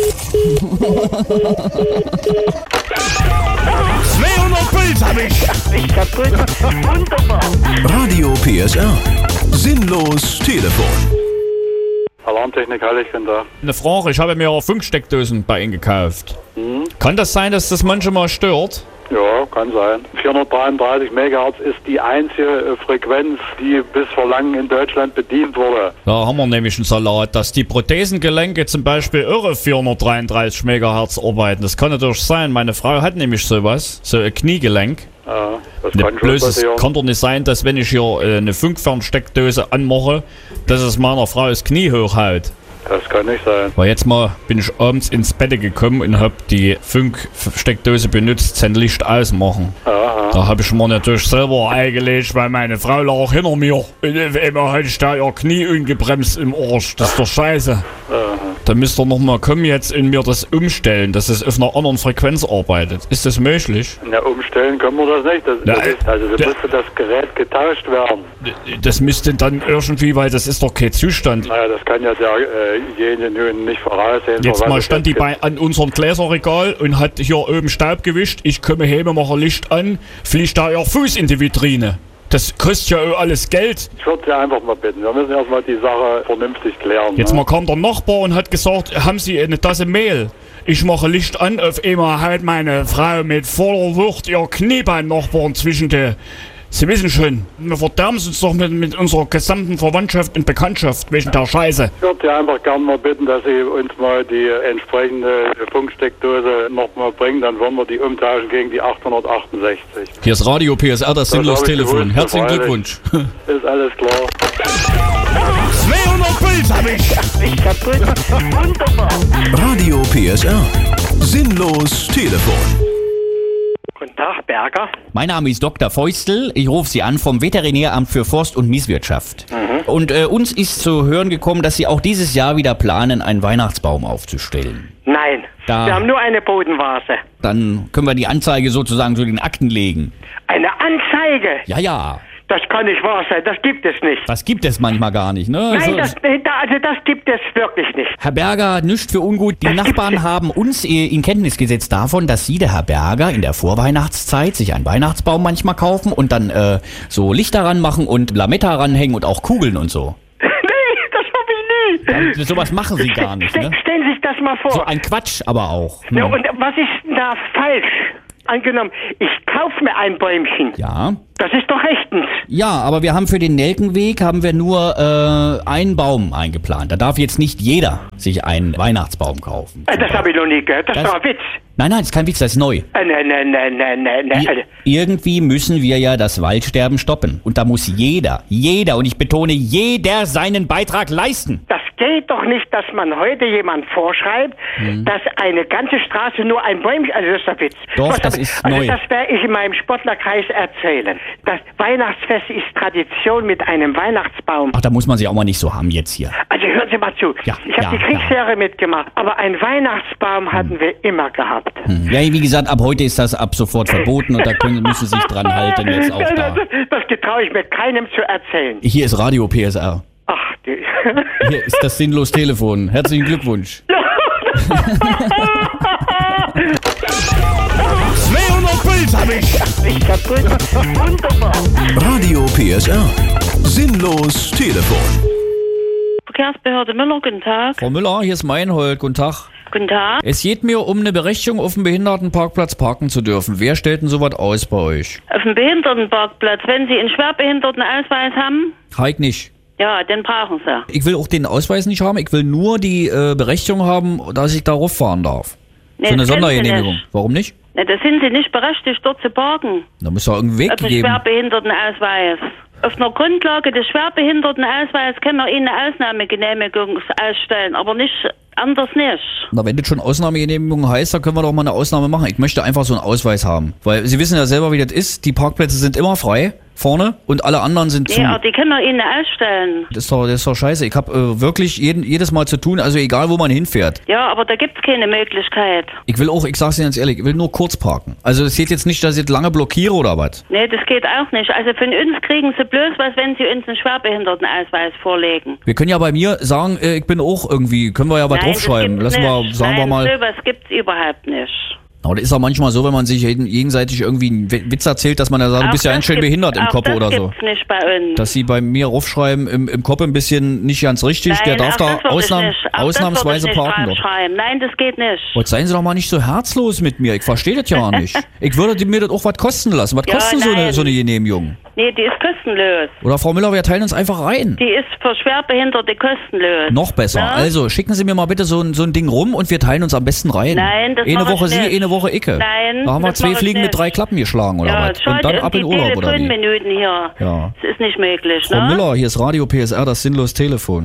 zweihundert Puls hab ich. Ich kaputt. Wunderbar. Radio P S R. Sinnlos Telefon. Alarmtechnik Halle, ich bin da. Eine Frage, ich habe mir Funksteckdosen bei Ihnen gekauft. Mhm. Kann das sein, dass das manchmal stört? Ja, kann sein. vierhundertdreiunddreißig Megahertz ist die einzige äh, Frequenz, die bis vor langem in Deutschland bedient wurde. Da haben wir nämlich einen Salat, dass die Prothesengelenke zum Beispiel irre vierhundertdreiunddreißig Megahertz arbeiten. Das kann natürlich sein. Meine Frau hat nämlich sowas, so ein Kniegelenk. Ja, das Ne, kann schon bloß es passieren. kann doch nicht sein, dass wenn ich hier äh, eine Funkfernsteckdose anmache, dass es meiner Frau das Knie hochhaut. Das kann nicht sein. Weil jetzt mal bin ich abends ins Bett gekommen und hab die Funksteckdose benutzt zum Licht ausmachen. Aha. Da habe ich mir natürlich selber eingelegt, weil meine Frau lag hinter mir. Und auf einmal hatte ich da ihr Knie ungebremst im Arsch. Das ist doch scheiße. Aha. Da müsst ihr nochmal kommen jetzt und mir das umstellen, dass es auf einer anderen Frequenz arbeitet. Ist das möglich? Ja, umstellen können wir das nicht. Das, Na, das ist, also da da- müsste das Gerät getauscht werden. Das müsste dann irgendwie, weil das ist doch kein Zustand. Naja, das kann ja derjenige nun nicht voraussehen. Jetzt für was mal es stand die jetzt bei an unserem Gläserregal und hat hier oben Staub gewischt. Ich komme heim, mache Licht an, fliegt da ihr Fuß in die Vitrine. Das kostet ja auch alles Geld. Ich würde Sie einfach mal bitten. Wir müssen erstmal die Sache vernünftig klären. Jetzt ne? mal kam der Nachbar und hat gesagt, haben Sie eine Tasse Mehl? Ich mache Licht an, auf einmal halt meine Frau mit voller Wucht ihr Knie beim Nachbarn zwischen die... Sie wissen schon, wir verderben uns doch mit, mit unserer gesamten Verwandtschaft und Bekanntschaft wegen der Scheiße. Ich würde Sie einfach gerne mal bitten, dass Sie uns mal die entsprechende Funksteckdose nochmal bringen. Dann wollen wir die umtauschen gegen die achthundertachtundsechzig. Hier ist Radio P S R, das Das Sinnlos hab ich Telefon. gewusst, Herzlichen freilich. Glückwunsch. Ist alles klar. zweihundert Puls hab ich. Ich kaputt. Wunderbar. Radio P S R. Sinnlos Telefon. Guten Tag, Berger. Mein Name ist Doktor Feustel. Ich rufe Sie an vom Veterinäramt für Forst- und Mieswirtschaft. Mhm. Und äh, uns ist zu hören gekommen, dass Sie auch dieses Jahr wieder planen, einen Weihnachtsbaum aufzustellen. Nein, Da- wir haben nur eine Bodenvase. Dann können wir die Anzeige sozusagen zu den Akten legen. Eine Anzeige? Ja, ja. Das kann nicht wahr sein, das gibt es nicht. Das gibt es manchmal gar nicht, ne? Nein, So- das, also das gibt es wirklich nicht. Herr Berger, nichts für ungut. Die Nachbarn haben uns äh, in Kenntnis gesetzt davon, dass Sie, der Herr Berger, in der Vorweihnachtszeit sich einen Weihnachtsbaum manchmal kaufen und dann äh, so Lichter ranmachen und Lametta ranhängen und auch Kugeln und so. Nee, das hab ich nie. Ja, sowas machen Sie gar nicht, ne? Stellen Sie sich das mal vor. So ein Quatsch aber auch. Ja, und was ist denn da falsch? Angenommen, ich kaufe mir ein Bäumchen. Ja. Das ist doch rechtens. Ja, aber wir haben für den Nelkenweg haben wir nur äh, einen Baum eingeplant. Da darf jetzt nicht jeder sich einen Weihnachtsbaum kaufen. Äh, Das habe ich noch nie gehört. Das, Das- ist doch ein Witz. Nein, nein, das ist kein Witz, das ist neu. Äh, nein, nein, nein, nein, nein, nein. Also, Irgendwie müssen wir ja das Waldsterben stoppen. Und da muss jeder, jeder, und ich betone, jeder seinen Beitrag leisten. Das geht doch nicht, dass man heute jemand vorschreibt, Hm. dass eine ganze Straße nur ein Bäumchen, also das ist doch Witz. Doch, Was das hab- ist also neu. das werde ich in meinem Sportlerkreis erzählen. Das Weihnachtsfest ist Tradition mit einem Weihnachtsbaum. Ach, da muss man sich auch mal nicht so haben jetzt hier. Also hören Sie mal zu. Ja, ich habe ja, die Kriegsjahre mitgemacht, aber einen Weihnachtsbaum hatten wir immer gehabt. Hm. Ja, wie gesagt, ab heute ist das ab sofort verboten und da können, müssen Sie sich dran halten jetzt auch da. Das, das getraue ich mir keinem zu erzählen. Hier ist Radio P S R. Ach, die. Hier ist das sinnlos Telefon. Herzlichen Glückwunsch. zweihundert Bild hab ich. Ich kaputt. Wunderbar. Radio P S R. Sinnlos Telefon. Verkehrsbehörde Müller, guten Tag. Frau Müller, hier ist Meinhold. Guten Tag. Guten Tag. Es geht mir um eine Berechtigung, auf dem Behindertenparkplatz parken zu dürfen. Wer stellt denn sowas aus bei euch? Auf dem Behindertenparkplatz, wenn Sie einen Schwerbehindertenausweis haben, Heik nicht. ja, den brauchen Sie. Ich will auch den Ausweis nicht haben. Ich will nur die äh, Berechtigung haben, dass ich darauf fahren darf. Nee, so eine das können Sie Sondergenehmigung. nicht. Warum nicht? Ne, da sind Sie nicht berechtigt, dort zu parken. Da muss doch irgendeinen Weg Auf dem geben. Schwerbehindertenausweis. Auf einer Grundlage des Schwerbehindertenausweises können wir Ihnen eine Ausnahmegenehmigung ausstellen, aber nicht anders nicht. Na, wenn das schon Ausnahmegenehmigung heißt, dann können wir doch mal eine Ausnahme machen. Ich möchte einfach so einen Ausweis haben. Weil Sie wissen ja selber, wie das ist. Die Parkplätze sind immer frei, vorne, und alle anderen sind zu. Ja, die können wir Ihnen ausstellen. Das ist doch, das ist doch scheiße. Ich habe äh, wirklich jeden, jedes Mal zu tun, also egal, wo man hinfährt. Ja, aber da gibt's keine Möglichkeit. Ich will auch, ich sag's Ihnen ganz ehrlich, ich will nur kurz parken. Also es geht jetzt nicht, dass ich jetzt lange blockiere oder was. Nee, das geht auch nicht. Also von uns kriegen Sie bloß was, wenn Sie uns einen Schwerbehindertenausweis vorlegen. Wir können ja bei mir sagen, äh, ich bin auch irgendwie, können wir ja was Nein, das draufschreiben. gibt's Lassen wir, nicht. sagen Nein, wir mal. sowas gibt's überhaupt nicht. Aber das ist auch manchmal so, wenn man sich jeden- gegenseitig irgendwie einen Wi- Witz erzählt, dass man ja sagt, du Auch bist ja das ein schön gibt's- behindert im auch Kopf das oder so. gibt's nicht bei uns. Dass sie bei mir raufschreiben, im, im Kopf ein bisschen nicht ganz richtig, der Nein, darf auch da das würde ich ausnahm, nicht. Auch ausnahmsweise das würde ich parken nicht dort. draufschreiben. Nein, das geht nicht. Jetzt seien Sie doch mal nicht so herzlos mit mir, ich verstehe das ja nicht. Ich würde mir das auch was kosten lassen. Was Ja, kostet so eine, nein. so eine Genehmigung? Nee, die ist kostenlos. Oder Frau Müller, wir teilen uns einfach rein. Die ist für Schwerbehinderte kostenlos. Noch besser. Na? Also schicken Sie mir mal bitte so ein, so ein Ding rum und wir teilen uns am besten rein. Nein, das Eine mach ich Woche Sie, nicht. eine Woche Icke. Nein, Da haben wir das zwei mach ich Fliegen mit nicht. drei Klappen geschlagen oder Ja, was? schade, Und dann ab in die Urlaub oder wie? Telefonminuten hier. Ja. Das ist nicht möglich, Frau ne? Müller, hier ist Radio P S R, das sinnlos Telefon.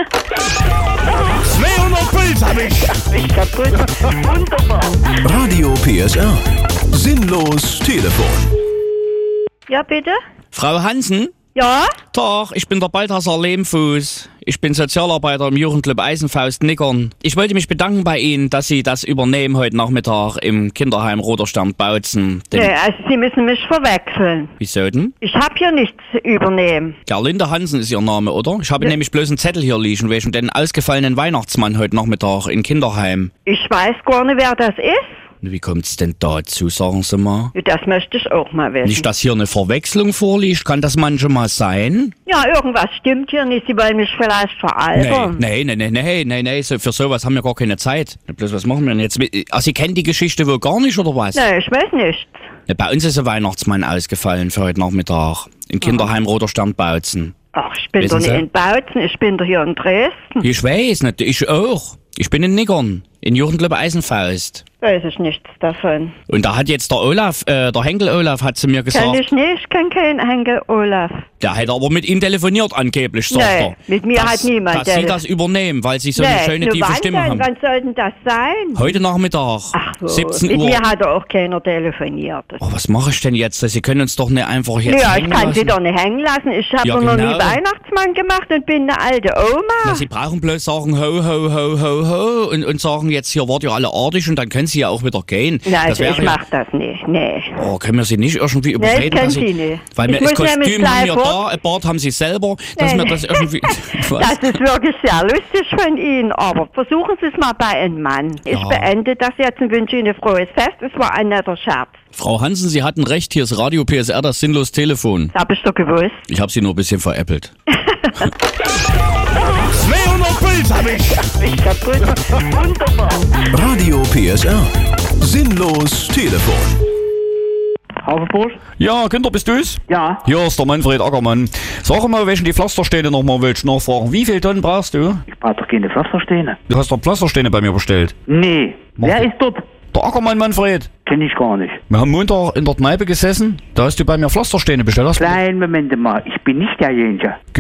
zweihundert Bild hab ich. Ich kaputt. Wunderbar. Radio P S R. Sinnlos Telefon. Ja, bitte? Frau Hansen? Ja? Tag, ich bin der Balthasar Lehmfuß. Ich bin Sozialarbeiter im Jugendclub Eisenfaust Nickern. Ich wollte mich bedanken bei Ihnen, dass Sie das übernehmen heute Nachmittag im Kinderheim Roter Stern Bautzen. Den- Nee, also Sie müssen mich verwechseln. Wieso denn? Ich habe hier nichts zu übernehmen. Gerlinde Hansen ist Ihr Name, oder? Ich habe Ja. nämlich bloß einen Zettel hier liegen, wegen den ausgefallenen Weihnachtsmann heute Nachmittag in Kinderheim. Ich weiß gar nicht, wer das ist. Wie kommt's denn dazu, sagen Sie mal? Das möchte ich auch mal wissen. Nicht, dass hier eine Verwechslung vorliegt, kann das manchmal sein? Ja, irgendwas stimmt hier nicht. Sie wollen mich vielleicht veralbern. Nee, nee, nee, nee, nee, nee, so, für sowas haben wir gar keine Zeit. Bloß, was machen wir denn jetzt? Also, Sie kennen die Geschichte wohl gar nicht, oder was? Nee, ich weiß nicht. Ja, bei uns ist ein Weihnachtsmann ausgefallen für heute Nachmittag. Im Kinderheim Roter Stern Bautzen. Ach, ich bin Wissen doch nicht Sie? in Bautzen, ich bin doch hier in Dresden. Ich weiß nicht, ich auch. Ich bin in Nickern, in Jugendclub Eisenfaust. Weiß ich nichts davon. Und da hat jetzt der Olaf, äh, der Henkel Olaf hat zu mir gesagt... Kenn ich nicht, ich kenn keinen Henkel Olaf. Der hat aber mit ihm telefoniert angeblich, sagt nee, er. mit mir dass, hat niemand. Dass Sie das übernehmen, weil Sie so nee, eine schöne nur tiefe wann Stimme denn? haben. Wann soll denn das sein? Heute Nachmittag, Ach so, siebzehn mit Uhr. mir hat auch keiner telefoniert. Oh, was mache ich denn jetzt? Sie können uns doch nicht einfach jetzt Ja, ich hängen kann lassen. Sie doch nicht hängen lassen. Ich habe Ja, noch nie genau. Weihnachtsmann gemacht und bin eine alte Oma. Na, Sie brauchen bloß sagen ho, ho, ho, ho, ho und, und sagen jetzt hier, wart ihr alle artig und dann können Sie ja auch wieder gehen. Nein, das also ich wäre ja- mach das nicht. Nee. Oh, können wir Sie nicht irgendwie Nee, überreden? ich kenn dass Sie nicht. Weil wir Ich das muss nämlich Kostüm haben gleich wir fort. da, ein Bart haben Sie selber, dass Nee, wir das nee. irgendwie... Das ist wirklich sehr lustig von Ihnen, aber versuchen Sie es mal bei einem Mann. Ich Ja. beende das jetzt und wünsche Ihnen ein frohes Fest. Es war ein netter Scherz. Frau Hansen, Sie hatten recht, hier ist Radio P S R, das sinnlos Telefon. Das hab ich doch gewusst. Ich habe Sie nur ein bisschen veräppelt. zweihundert Puls hab ich. Ich kaputt. Wunderbar. Radio P S R. Sinnlos Telefon. Haferbrot? Ja, Günther, bist du's? Ja. Hier ist der Manfred Ackermann. Sag mal, welchen die Pflastersteine nochmal willst du nachfragen. Wie viel Tonnen brauchst du? Ich brauche doch keine Pflastersteine. Du hast doch Pflastersteine bei mir bestellt. Nee. Wer ist dort? Der Ackermann, Manfred. Kenn ich gar nicht. Wir haben Montag in der Kneipe gesessen, da hast du bei mir Pflastersteine bestellt. Hast du- Kleinen Moment mal, ich bin nicht derjenige.